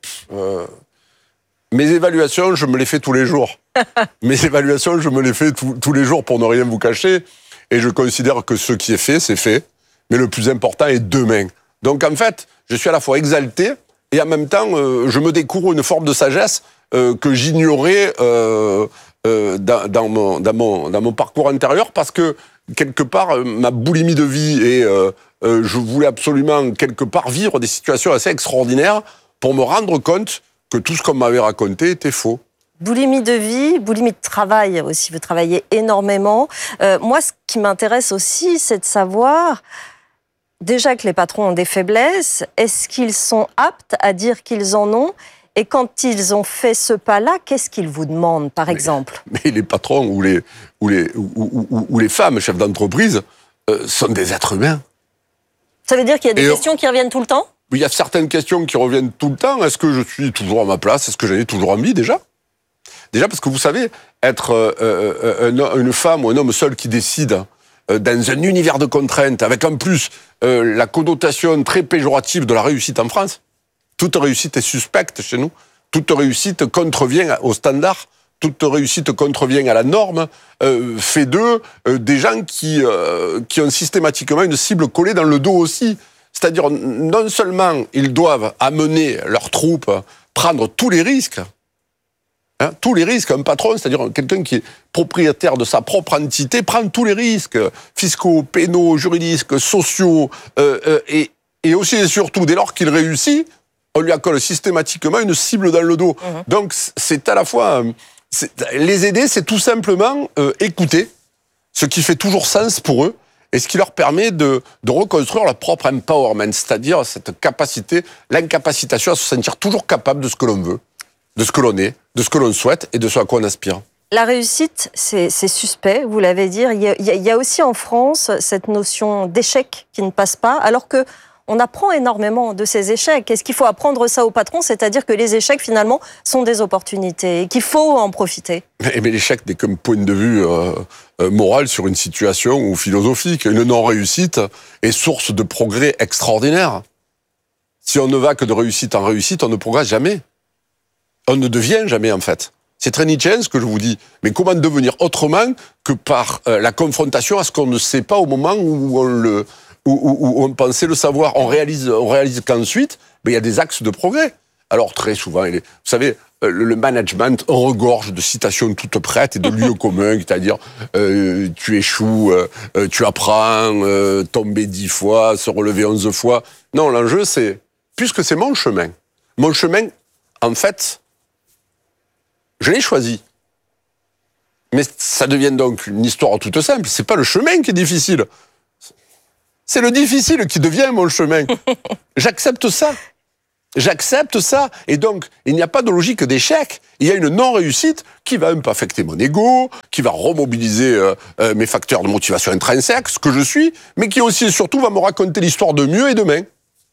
mes évaluations, je me les fais tous les jours. Mes évaluations, je me les fais tous les jours pour ne rien vous cacher. Et je considère que ce qui est fait, c'est fait. Mais le plus important est demain. Donc en fait, je suis à la fois exalté et en même temps, je me découvre une forme de sagesse que j'ignorais dans mon parcours antérieur, parce que quelque part, ma boulimie de vie et je voulais absolument quelque part vivre des situations assez extraordinaires pour me rendre compte que tout ce qu'on m'avait raconté était faux. Boulimie de vie, boulimie de travail aussi, vous travaillez énormément. Moi, ce qui m'intéresse aussi, c'est de savoir, déjà que les patrons ont des faiblesses, est-ce qu'ils sont aptes à dire qu'ils en ont? Et quand ils ont fait ce pas-là, qu'est-ce qu'ils vous demandent, par exemple? Mais les patrons ou les femmes chefs d'entreprise sont des êtres humains. Ça veut dire qu'il y a des questions qui reviennent tout le temps? Il y a certaines questions qui reviennent tout le temps. Est-ce que je suis toujours à ma place? Est-ce que j'en ai toujours envie, déjà? Déjà, parce que vous savez, être une femme ou un homme seul qui décide dans un univers de contraintes, avec en plus la connotation très péjorative de la réussite en France. Toute réussite est suspecte chez nous. Toute réussite contrevient aux standards. Toute réussite contrevient à la norme. Fait d'eux des gens qui ont systématiquement une cible collée dans le dos aussi. C'est-à-dire, non seulement ils doivent amener leurs troupes, prendre tous les risques, tous les risques. Un patron, c'est-à-dire quelqu'un qui est propriétaire de sa propre entité, prend tous les risques fiscaux, pénaux, juridiques, sociaux, et aussi et surtout, dès lors qu'il réussit, on lui accorde systématiquement une cible dans le dos. Donc, c'est à la fois... les aider, c'est tout simplement écouter ce qui fait toujours sens pour eux et ce qui leur permet de reconstruire leur propre empowerment, c'est-à-dire cette capacité, l'incapacitation à se sentir toujours capable de ce que l'on veut, de ce que l'on est, de ce que l'on souhaite et de ce à quoi on aspire. La réussite, c'est suspect, vous l'avez dit. Il y a aussi en France cette notion d'échec qui ne passe pas, alors que on apprend énormément de ces échecs. Est-ce qu'il faut apprendre ça aux patrons, c'est-à-dire que les échecs, finalement, sont des opportunités et qu'il faut en profiter? Mais l'échec n'est qu'un point de vue moral sur une situation ou philosophique. Une non-réussite est source de progrès extraordinaire. Si on ne va que de réussite en réussite, on ne progresse jamais. On ne devient jamais, en fait. C'est très nietzschéen ce que je vous dis. Mais comment devenir autrement que par la confrontation à ce qu'on ne sait pas au moment où on pensait le savoir. On réalise qu'ensuite, il y a des axes de progrès. Alors très souvent, vous savez, le management regorge de citations toutes prêtes et de lieux communs, c'est-à-dire tu échoues, tu apprends, tomber 10 fois, se relever 11 fois. Non, l'enjeu c'est, puisque c'est mon chemin, en fait, je l'ai choisi. Mais ça devient donc une histoire toute simple. C'est pas le chemin qui est difficile. C'est le difficile qui devient mon chemin. J'accepte ça. Et donc, il n'y a pas de logique d'échec. Il y a une non-réussite qui va un peu affecter mon ego, qui va remobiliser mes facteurs de motivation intrinsèques, ce que je suis, mais qui aussi et surtout va me raconter l'histoire de mieux et demain.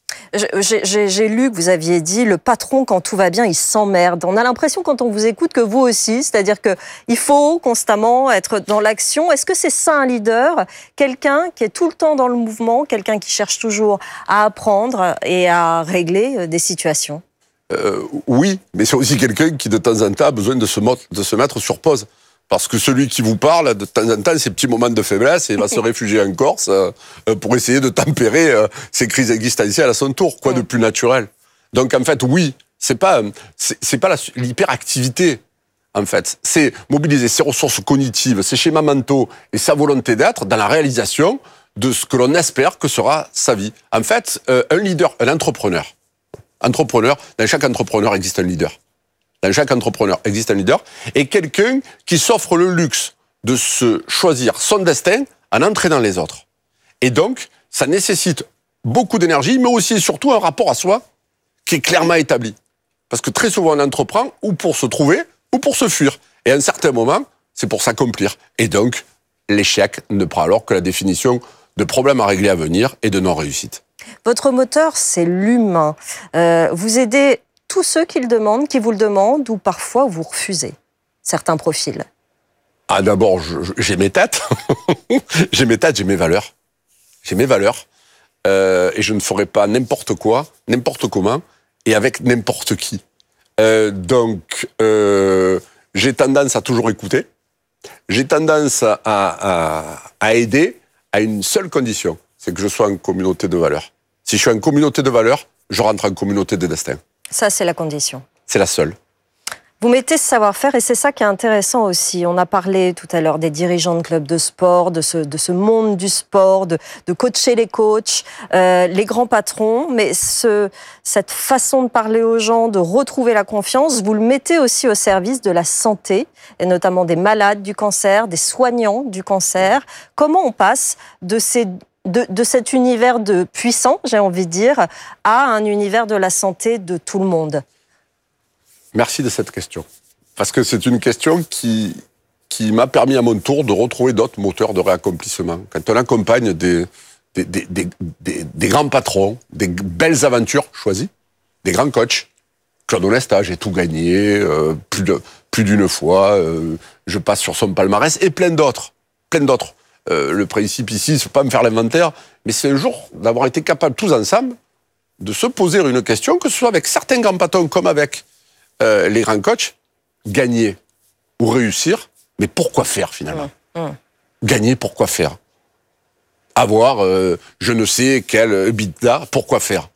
J'ai lu que vous aviez dit, le patron, quand tout va bien, il s'emmerde. On a l'impression, quand on vous écoute, que vous aussi, c'est-à-dire qu'il faut constamment être dans l'action. Est-ce que c'est ça un leader? Quelqu'un qui est tout le temps dans le mouvement, quelqu'un qui cherche toujours à apprendre et à régler des situations? Oui, mais c'est aussi quelqu'un qui, de temps en temps, a besoin de se mettre sur pause. Parce que celui qui vous parle, de temps en temps, ces petits moments de faiblesse, il va se réfugier en Corse pour essayer de tempérer ses crises existentielles à son tour. Quoi de plus naturel? Donc, en fait, oui, c'est pas l'hyperactivité, en fait. C'est mobiliser ses ressources cognitives, ses schémas mentaux et sa volonté d'être dans la réalisation de ce que l'on espère que sera sa vie. En fait, un leader, un entrepreneur, dans chaque entrepreneur existe un leader. Dans chaque entrepreneur existe un leader, et quelqu'un qui s'offre le luxe de se choisir son destin en entraînant les autres. Et donc, ça nécessite beaucoup d'énergie, mais aussi et surtout un rapport à soi qui est clairement établi. Parce que très souvent, on entreprend ou pour se trouver, ou pour se fuir. Et à un certain moment, c'est pour s'accomplir. Et donc, l'échec ne prend alors que la définition de problème à régler à venir et de non-réussite. Votre moteur, c'est l'humain. Vous aidez tous ceux qui vous le demandent, ou parfois vous refusez certains profils? Ah, d'abord, j'ai mes têtes. J'ai mes valeurs. J'ai mes valeurs. Et je ne ferai pas n'importe quoi, n'importe comment, et avec n'importe qui. Donc, j'ai tendance à toujours écouter. J'ai tendance à aider à une seule condition, c'est que je sois en communauté de valeurs. Si je suis en communauté de valeurs, je rentre en communauté de destin. Ça, c'est la condition. C'est la seule. Vous mettez ce savoir-faire, et c'est ça qui est intéressant aussi. On a parlé tout à l'heure des dirigeants de clubs de sport, de ce monde du sport, de coacher les coachs, les grands patrons. Mais cette façon de parler aux gens, de retrouver la confiance, vous le mettez aussi au service de la santé, et notamment des malades du cancer, des soignants du cancer. Comment on passe de cet univers de puissant, j'ai envie de dire, à un univers de la santé de tout le monde? Merci de cette question. Parce que c'est une question qui m'a permis à mon tour de retrouver d'autres moteurs de réaccomplissement. Quand on accompagne des grands patrons, des belles aventures choisies, des grands coachs, Claude Onesta, j'ai tout gagné, plus d'une fois, je passe sur son palmarès, et plein d'autres. Le principe ici, c'est pas me faire l'inventaire, mais c'est un jour d'avoir été capable tous ensemble de se poser une question, que ce soit avec certains grands patrons comme avec les grands coachs, gagner ou réussir, mais pourquoi faire finalement? Gagner, pourquoi faire? Avoir je ne sais quel EBITDA, pourquoi faire?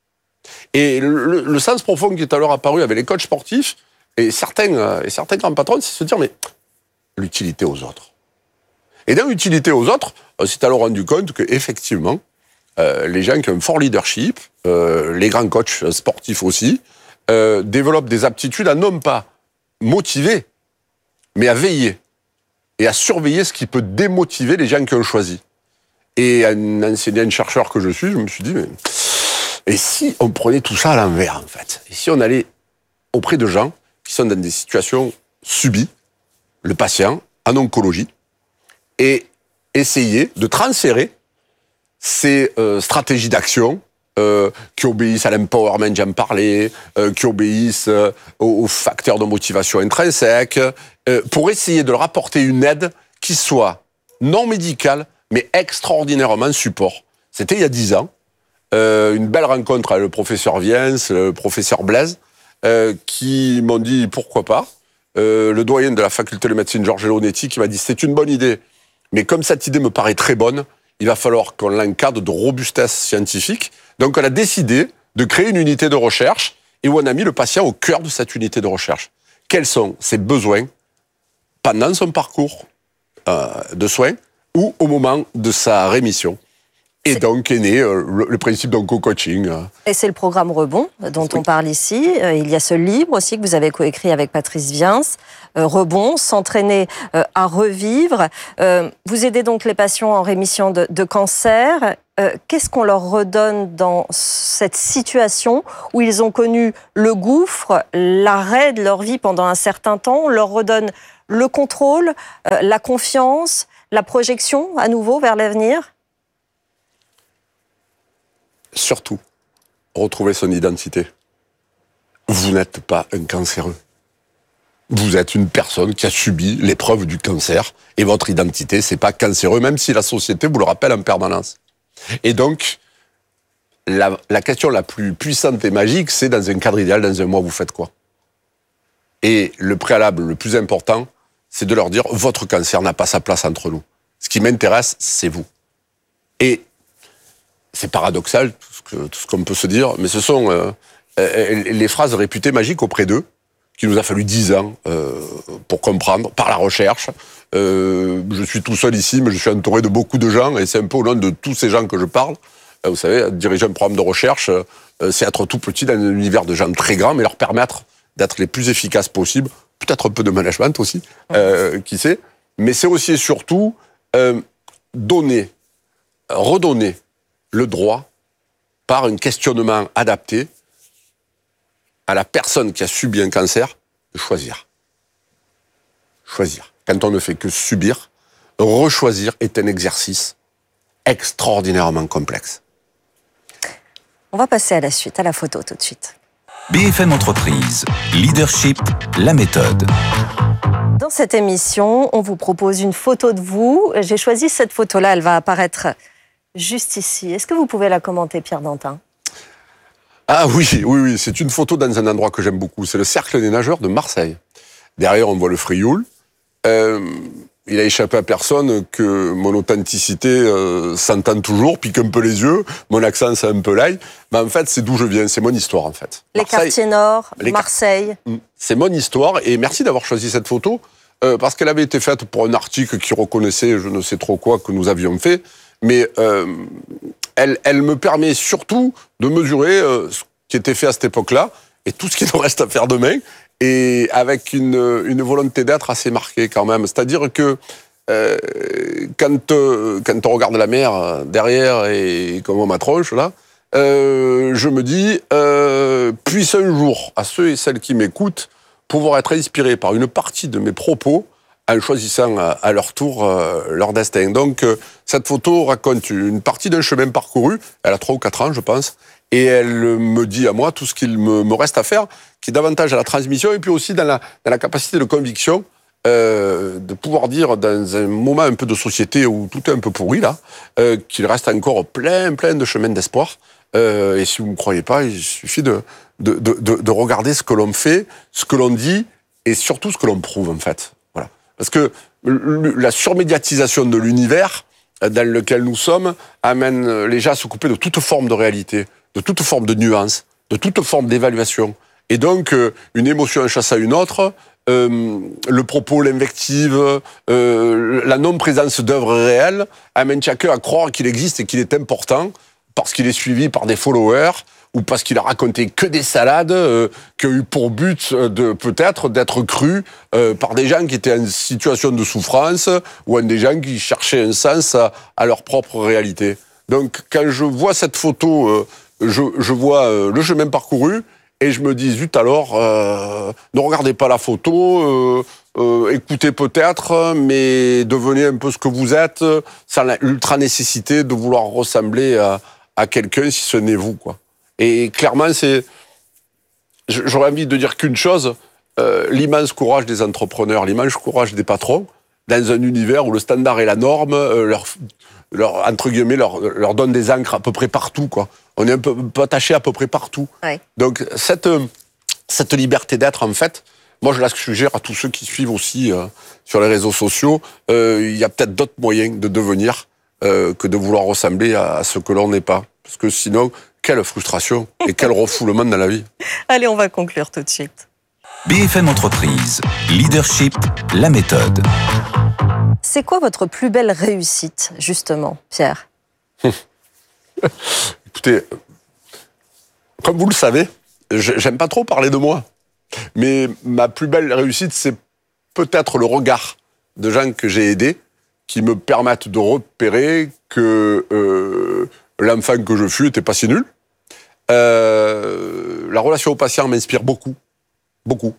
Et le sens profond qui est alors apparu avec les coachs sportifs et certains grands patrons, c'est se dire, mais l'utilité aux autres. Et dans l'utilité aux autres, on s'est alors rendu compte qu'effectivement, les gens qui ont un fort leadership, les grands coachs sportifs aussi, développent des aptitudes à non pas motiver, mais à veiller et à surveiller ce qui peut démotiver les gens qui ont choisi. Et un enseignant chercheur que je suis, je me suis dit, mais et si on prenait tout ça à l'envers, en fait? Et si on allait auprès de gens qui sont dans des situations subies, le patient, en oncologie, et essayer de transférer ces stratégies d'action qui obéissent à l'empowerment, j'en parlais, qui obéissent aux facteurs de motivation intrinsèques, pour essayer de leur apporter une aide qui soit non médicale, mais extraordinairement support. C'était il y a 10 ans. Une belle rencontre avec le professeur Viens, le professeur Blaise, qui m'ont dit pourquoi pas. Le doyen de la faculté de médecine, Georges Elonetti, qui m'a dit c'est une bonne idée, mais comme cette idée me paraît très bonne, il va falloir qu'on l'encadre de robustesse scientifique. Donc on a décidé de créer une unité de recherche et où on a mis le patient au cœur de cette unité de recherche. Quels sont ses besoins pendant son parcours de soins ou au moment de sa rémission? Et donc est né le principe d'onco-coaching. Et c'est le programme Rebond dont on parle ici. Il y a ce livre aussi que vous avez coécrit avec Patrice Viens, Rebond, s'entraîner à revivre. Vous aidez donc les patients en rémission de cancer. Qu'est-ce qu'on leur redonne dans cette situation où ils ont connu le gouffre, l'arrêt de leur vie pendant un certain temps? On leur redonne le contrôle, la confiance, la projection à nouveau vers l'avenir? Surtout, retrouver son identité. Vous n'êtes pas un cancéreux. Vous êtes une personne qui a subi l'épreuve du cancer et votre identité, c'est pas cancéreux, même si la société vous le rappelle en permanence. Et donc, la question la plus puissante et magique, c'est dans un cadre idéal, dans un mois, vous faites quoi? Et le préalable le plus important, c'est de leur dire, votre cancer n'a pas sa place entre nous. Ce qui m'intéresse, c'est vous. Et c'est paradoxal, tout ce qu'on peut se dire, mais ce sont les phrases réputées magiques auprès d'eux, qu'il nous a fallu 10 ans pour comprendre, par la recherche. Je suis tout seul ici, mais je suis entouré de beaucoup de gens, et c'est un peu au nom de tous ces gens que je parle. Vous savez, diriger un programme de recherche, c'est être tout petit dans un univers de gens très grands, mais leur permettre d'être les plus efficaces possibles, peut-être un peu de management aussi, qui sait, mais c'est aussi et surtout redonner le droit, par un questionnement adapté, à la personne qui a subi un cancer, de choisir. Choisir. Quand on ne fait que subir, rechoisir est un exercice extraordinairement complexe. On va passer à la suite, à la photo tout de suite. BFM Entreprise, Leadership, la méthode. Dans cette émission, on vous propose une photo de vous. J'ai choisi cette photo-là, elle va apparaître juste ici. Est-ce que vous pouvez la commenter, Pierre Dantin? Ah oui, c'est une photo dans un endroit que j'aime beaucoup. C'est le Cercle des nageurs de Marseille. Derrière, on voit le Frioul. Il a échappé à personne que mon authenticité s'entend toujours, pique un peu les yeux, mon accent c'est un peu l'ail. Mais en fait, c'est d'où je viens, c'est mon histoire en fait. Les quartiers nord, Marseille. C'est mon histoire et merci d'avoir choisi cette photo parce qu'elle avait été faite pour un article qui reconnaissait je ne sais trop quoi que nous avions fait. Mais elle me permet surtout de mesurer ce qui était fait à cette époque-là et tout ce qu'il nous reste à faire demain, et avec une volonté d'être assez marquée quand même. C'est-à-dire que quand on regarde la mer derrière et comme on ma tronche, là, je me dis, puisse un jour, à ceux et celles qui m'écoutent, pouvoir être inspirés par une partie de mes propos en choisissant à leur tour leur destin. Donc, cette photo raconte une partie d'un chemin parcouru. Elle a 3 ou 4 ans, je pense. Et elle me dit à moi tout ce qu'il me reste à faire, qui est davantage à la transmission et puis aussi dans la capacité de conviction de pouvoir dire dans un moment un peu de société où tout est un peu pourri, là, qu'il reste encore plein de chemins d'espoir. Et si vous ne me croyez pas, il suffit de regarder ce que l'on fait, ce que l'on dit et surtout ce que l'on prouve, en fait. Parce que la surmédiatisation de l'univers dans lequel nous sommes amène les gens à se couper de toute forme de réalité, de toute forme de nuance, de toute forme d'évaluation. Et donc, une émotion chasse à une autre, le propos, l'invective, la non-présence d'œuvres réelles amène chacun à croire qu'il existe et qu'il est important parce qu'il est suivi par des followers, ou parce qu'il a raconté que des salades, qui ont eu pour but peut-être d'être crus par des gens qui étaient en situation de souffrance, ou des gens qui cherchaient un sens à leur propre réalité. Donc quand je vois cette photo, je vois le chemin parcouru, et je me dis, zut alors, ne regardez pas la photo, écoutez peut-être, mais devenez un peu ce que vous êtes, sans l'ultra nécessité de vouloir ressembler à quelqu'un si ce n'est vous, quoi. Et clairement, j'aurais envie de dire qu'une chose, l'immense courage des entrepreneurs, l'immense courage des patrons, dans un univers où le standard est la norme, entre guillemets, leur donne des ancres à peu près partout, quoi. On est un peu attaché à peu près partout. Ouais. Donc, cette liberté d'être, en fait, moi, je la suggère à tous ceux qui suivent aussi sur les réseaux sociaux. Il y a peut-être d'autres moyens de devenir que de vouloir ressembler à ce que l'on n'est pas. Parce que sinon, quelle frustration et quel refoulement dans la vie. Allez, on va conclure tout de suite. BFM Entreprise, leadership, la méthode. C'est quoi votre plus belle réussite, justement, Pierre? Écoutez, comme vous le savez, j'aime pas trop parler de moi. Mais ma plus belle réussite, c'est peut-être le regard de gens que j'ai aidés qui me permettent de repérer que l'enfant que je fus n'était pas si nul. La relation au patient m'inspire beaucoup. Beaucoup.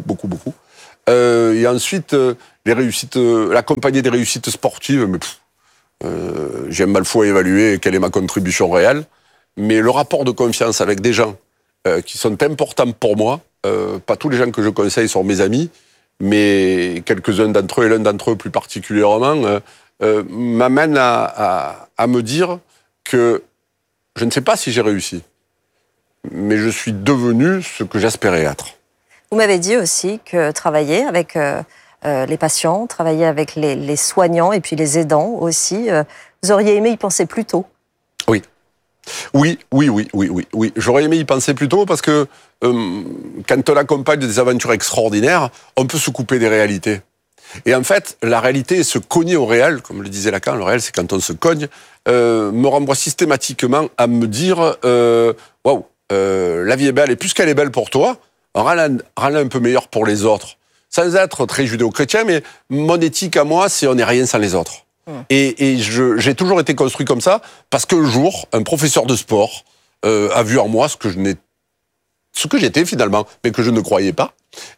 Et ensuite, les réussites, l'accompagner des réussites sportives, mais j'aime mal fou à évaluer quelle est ma contribution réelle. Mais le rapport de confiance avec des gens qui sont importants pour moi, pas tous les gens que je conseille sont mes amis, mais quelques-uns d'entre eux, et l'un d'entre eux plus particulièrement, m'amène à me dire que je ne sais pas si j'ai réussi, mais je suis devenu ce que j'espérais être. Vous m'avez dit aussi que travailler avec les patients, travailler avec les soignants et puis les aidants aussi, vous auriez aimé y penser plus tôt. Oui. J'aurais aimé y penser plus tôt parce que quand on accompagne des aventures extraordinaires, on peut se couper des réalités. Et en fait, la réalité, se cogner au réel, comme le disait Lacan, le réel, c'est quand on se cogne, me renvoie systématiquement à me dire waouh, la vie est belle, et puisqu'elle est belle pour toi, rends-la un peu meilleure pour les autres. Sans être très judéo-chrétien, mais mon éthique à moi, c'est on n'est rien sans les autres. Et j'ai toujours été construit comme ça, parce qu'un jour, un professeur de sport a vu en moi ce que j'étais finalement, mais que je ne croyais pas.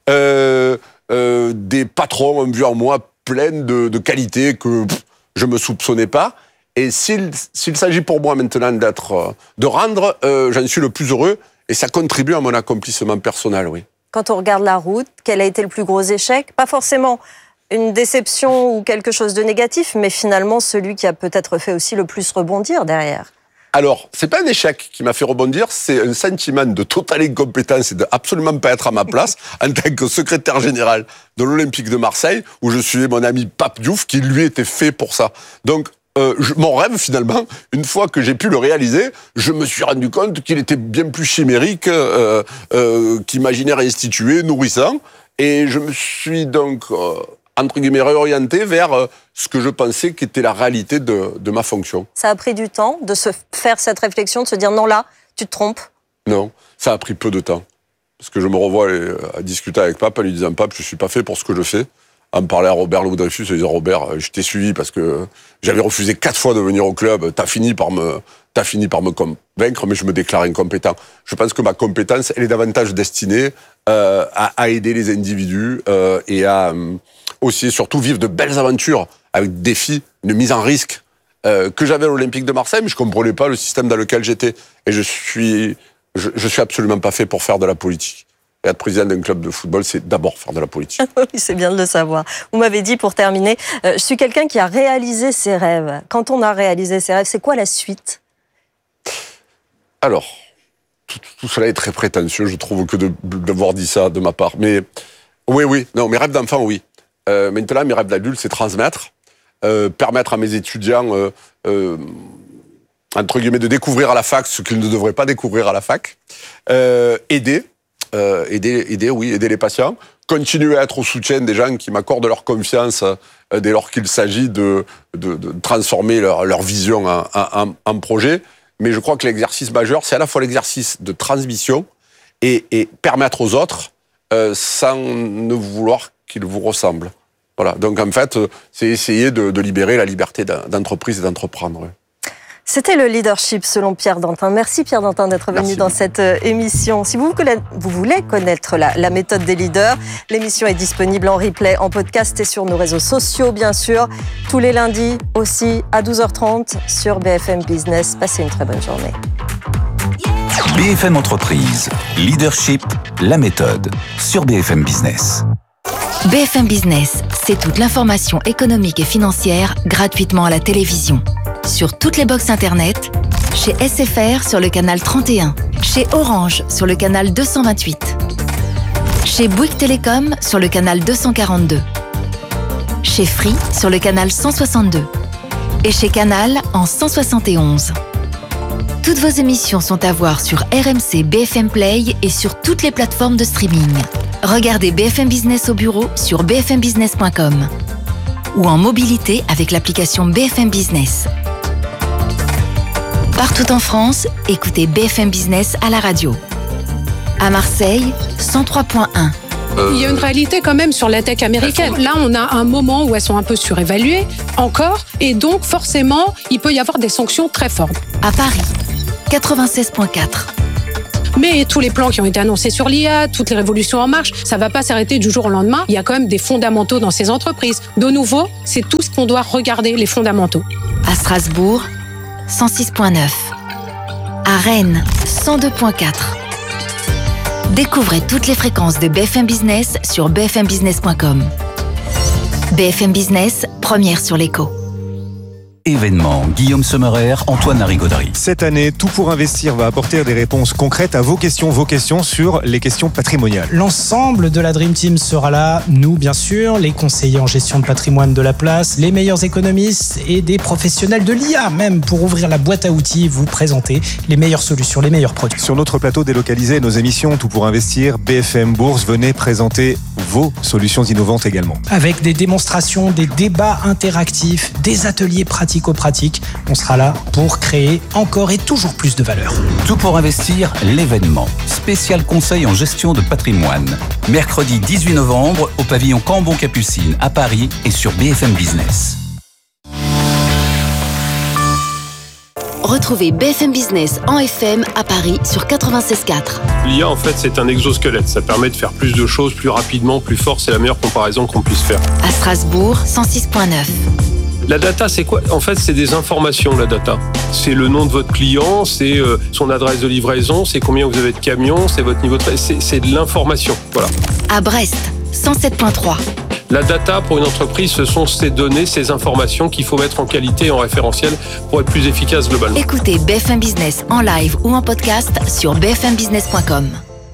Des patrons ont vu en moi plein de qualités que je me soupçonnais pas. Et s'il s'agit pour moi maintenant de rendre, j'en suis le plus heureux, et ça contribue à mon accomplissement personnel, oui. Quand on regarde la route, quel a été le plus gros échec? Pas forcément une déception ou quelque chose de négatif, mais finalement celui qui a peut-être fait aussi le plus rebondir derrière. Alors, c'est pas un échec qui m'a fait rebondir, c'est un sentiment de totale incompétence et de absolument pas être à ma place en tant que secrétaire général de l'Olympique de Marseille, où je suivais mon ami Pape Diouf, qui lui était fait pour ça. Donc, mon rêve, finalement, une fois que j'ai pu le réaliser, je me suis rendu compte qu'il était bien plus chimérique qu'imaginaire institué, nourrissant, et je me suis donc entre guillemets réorienté vers ce que je pensais qu'était la réalité de ma fonction. Ça a pris du temps de se faire cette réflexion, de se dire non, là, tu te trompes? Non, ça a pris peu de temps. Parce que je me revois à discuter avec Pape, en lui disant « Pape, je suis pas fait pour ce que je fais ». À me parler à Robert Louis-Dreyfus, je disais « Robert, je t'ai suivi parce que j'avais refusé 4 fois de venir au club, t'as fini par me convaincre, mais je me déclare incompétent ». Je pense que ma compétence, elle est davantage destinée à aider les individus et à aussi et surtout vivre de belles aventures avec des défis, une mise en risque que j'avais à l'Olympique de Marseille, mais je comprenais pas le système dans lequel j'étais. Et je suis absolument pas fait pour faire de la politique. Et être président d'un club de football, c'est d'abord faire de la politique. Oui, c'est bien de le savoir. Vous m'avez dit, pour terminer, je suis quelqu'un qui a réalisé ses rêves. Quand on a réalisé ses rêves, c'est quoi la suite? Alors, tout cela est très prétentieux, je trouve, que d'avoir dit ça de ma part. Mais oui, non, mes rêves d'enfant, oui. Maintenant, mes rêves d'adulte, c'est transmettre, permettre à mes étudiants, entre guillemets, de découvrir à la fac ce qu'ils ne devraient pas découvrir à la fac, aider les patients, continuer à être au soutien des gens qui m'accordent leur confiance dès lors qu'il s'agit de transformer leur vision en projet. Mais je crois que l'exercice majeur, c'est à la fois l'exercice de transmission et permettre aux autres sans ne vouloir qu'ils vous ressemblent. Voilà. Donc en fait, c'est essayer de libérer la liberté d'entreprise et d'entreprendre. C'était le leadership selon Pierre Dantin. Merci Pierre Dantin d'être venu dans cette émission. Si vous voulez connaître la méthode des leaders, l'émission est disponible en replay, en podcast et sur nos réseaux sociaux bien sûr. Tous les lundis aussi à 12h30 sur BFM Business. Passez une très bonne journée. BFM Entreprise, leadership, la méthode sur BFM Business. BFM Business, c'est toute l'information économique et financière gratuitement à la télévision. Sur toutes les box internet, chez SFR sur le canal 31, chez Orange sur le canal 228, chez Bouygues Télécom sur le canal 242, chez Free sur le canal 162 et chez Canal en 171. Toutes vos émissions sont à voir sur RMC BFM Play et sur toutes les plateformes de streaming. Regardez BFM Business au bureau sur bfmbusiness.com ou en mobilité avec l'application BFM Business. Partout en France, écoutez BFM Business à la radio. À Marseille, 103.1. Il y a une réalité quand même sur la tech américaine. Là, on a un moment où elles sont un peu surévaluées, encore, et donc forcément, il peut y avoir des sanctions très fortes. À Paris, 96.4. Mais tous les plans qui ont été annoncés sur l'IA, toutes les révolutions en marche, ça ne va pas s'arrêter du jour au lendemain. Il y a quand même des fondamentaux dans ces entreprises. De nouveau, c'est tout ce qu'on doit regarder, les fondamentaux. À Strasbourg, 106.9. À Rennes, 102.4. Découvrez toutes les fréquences de BFM Business sur bfmbusiness.com. BFM Business, première sur l'écho. Événements, Guillaume Sommerer, Antoine Larigauderie. Cette année, Tout pour investir va apporter des réponses concrètes à vos questions sur les questions patrimoniales. L'ensemble de la Dream Team sera là, nous bien sûr, les conseillers en gestion de patrimoine de la place, les meilleurs économistes et des professionnels de l'IA même pour ouvrir la boîte à outils et vous présenter les meilleures solutions, les meilleurs produits. Sur notre plateau délocalisé, nos émissions Tout pour investir, BFM Bourse, venez présenter vos solutions innovantes également. Avec des démonstrations, des débats interactifs, des ateliers pratico-pratiques, on sera là pour créer encore et toujours plus de valeur. Tout pour investir, l'événement. Spécial conseil en gestion de patrimoine. Mercredi 18 novembre au pavillon Cambon-Capucine à Paris et sur BFM Business. Retrouvez BFM Business en FM à Paris sur 96.4. L'IA, en fait, c'est un exosquelette. Ça permet de faire plus de choses, plus rapidement, plus fort. C'est la meilleure comparaison qu'on puisse faire. À Strasbourg, 106.9. La data, c'est quoi ? En fait, c'est des informations, la data. C'est le nom de votre client, c'est son adresse de livraison, c'est combien vous avez de camions, c'est votre niveau de... C'est de l'information, voilà. À Brest, 107.3. La data, pour une entreprise, ce sont ces données, ces informations qu'il faut mettre en qualité et en référentiel pour être plus efficace globalement. Écoutez BFM Business en live ou en podcast sur bfmbusiness.com.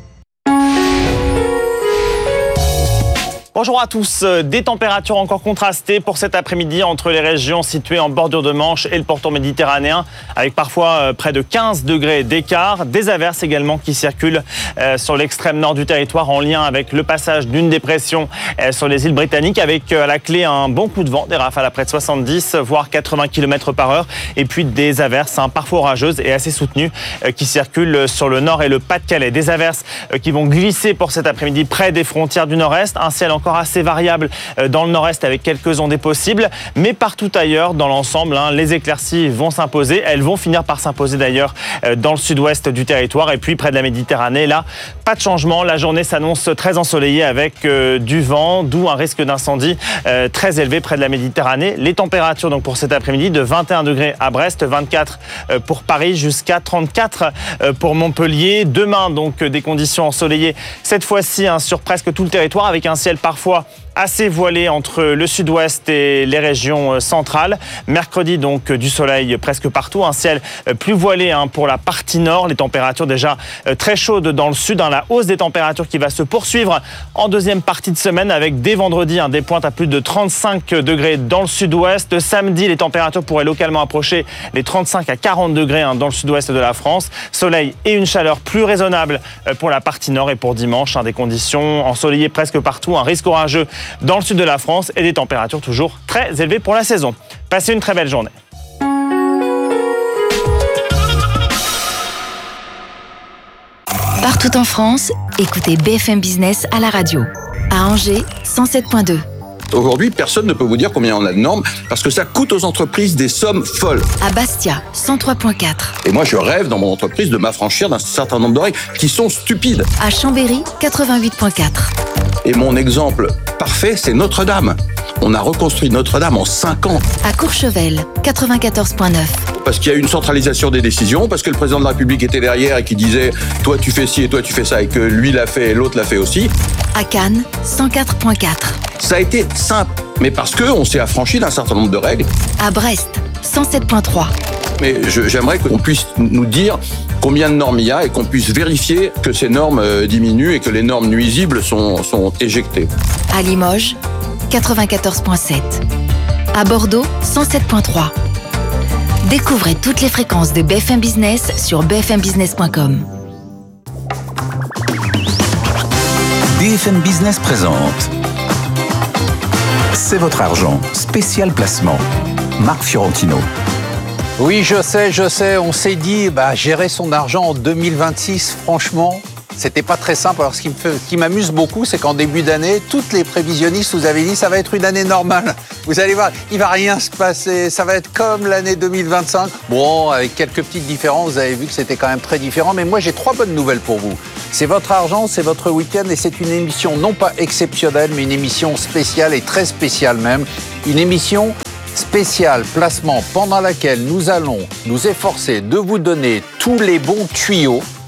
Bonjour à tous. Des températures encore contrastées pour cet après-midi entre les régions situées en bordure de Manche et le pourtour méditerranéen, avec parfois près de 15 degrés d'écart. Des averses également qui circulent sur l'extrême nord du territoire en lien avec le passage d'une dépression sur les îles britanniques, avec à la clé un bon coup de vent, des rafales à près de 70 voire 80 km/h, et puis des averses parfois orageuses et assez soutenues qui circulent sur le nord et le Pas-de-Calais. Des averses qui vont glisser pour cet après-midi près des frontières du nord-est, un ciel encore assez variable dans le nord-est avec quelques ondées possibles, mais partout ailleurs dans l'ensemble, les éclaircies vont s'imposer. Elles vont finir par s'imposer d'ailleurs dans le sud-ouest du territoire et puis près de la Méditerranée. Là, pas de changement. La journée s'annonce très ensoleillée avec du vent, d'où un risque d'incendie très élevé près de la Méditerranée. Les températures donc pour cet après-midi de 21 degrés à Brest, 24 pour Paris, jusqu'à 34 pour Montpellier. Demain donc des conditions ensoleillées cette fois-ci sur presque tout le territoire, avec un ciel parfois assez voilé entre le sud-ouest et les régions centrales. Mercredi, donc, du soleil presque partout. Un ciel plus voilé pour la partie nord. Les températures déjà très chaudes dans le sud. La hausse des températures qui va se poursuivre en deuxième partie de semaine, avec dès vendredi des pointes à plus de 35 degrés dans le sud-ouest. Samedi, les températures pourraient localement approcher les 35 à 40 degrés dans le sud-ouest de la France. Soleil et une chaleur plus raisonnable pour la partie nord. Et pour dimanche, des conditions ensoleillées presque partout. Un risque orageux dans le sud de la France et des températures toujours très élevées pour la saison. Passez une très belle journée. Partout en France, écoutez BFM Business à la radio. À Angers, 107.2. Aujourd'hui, personne ne peut vous dire combien on a de normes parce que ça coûte aux entreprises des sommes folles. À Bastia, 103.4. Et moi, je rêve dans mon entreprise de m'affranchir d'un certain nombre de règles qui sont stupides. À Chambéry, 88.4. Et mon exemple parfait, c'est Notre-Dame. On a reconstruit Notre-Dame en 5 ans. À Courchevel, 94.9. Parce qu'il y a eu une centralisation des décisions, parce que le président de la République était derrière et qui disait « toi tu fais ci et toi tu fais ça » et que lui l'a fait et l'autre l'a fait aussi. À Cannes, 104.4. Ça a été simple, mais parce qu'on s'est affranchi d'un certain nombre de règles. À Brest, 107.3. Mais j'aimerais qu'on puisse nous dire combien de normes il y a et qu'on puisse vérifier que ces normes diminuent et que les normes nuisibles sont éjectées. À Limoges, 94.7. À Bordeaux, 107.3. Découvrez toutes les fréquences de BFM Business sur bfmbusiness.com. BFM Business présente C'est votre argent, spécial placement. Marc Fiorentino. Oui, je sais, on s'est dit, gérer son argent en 2026, franchement, c'était pas très simple. Alors, ce qui m'amuse beaucoup, c'est qu'en début d'année, toutes les prévisionnistes vous avaient dit, ça va être une année normale. Vous allez voir, il va rien se passer, ça va être comme l'année 2025. Bon, avec quelques petites différences, vous avez vu que c'était quand même très différent. Mais moi, j'ai 3 bonnes nouvelles pour vous. C'est votre argent, c'est votre week-end et c'est une émission non pas exceptionnelle, mais une émission spéciale et très spéciale même. Une émission spéciale placement pendant laquelle nous allons nous efforcer de vous donner tous les bons tuyaux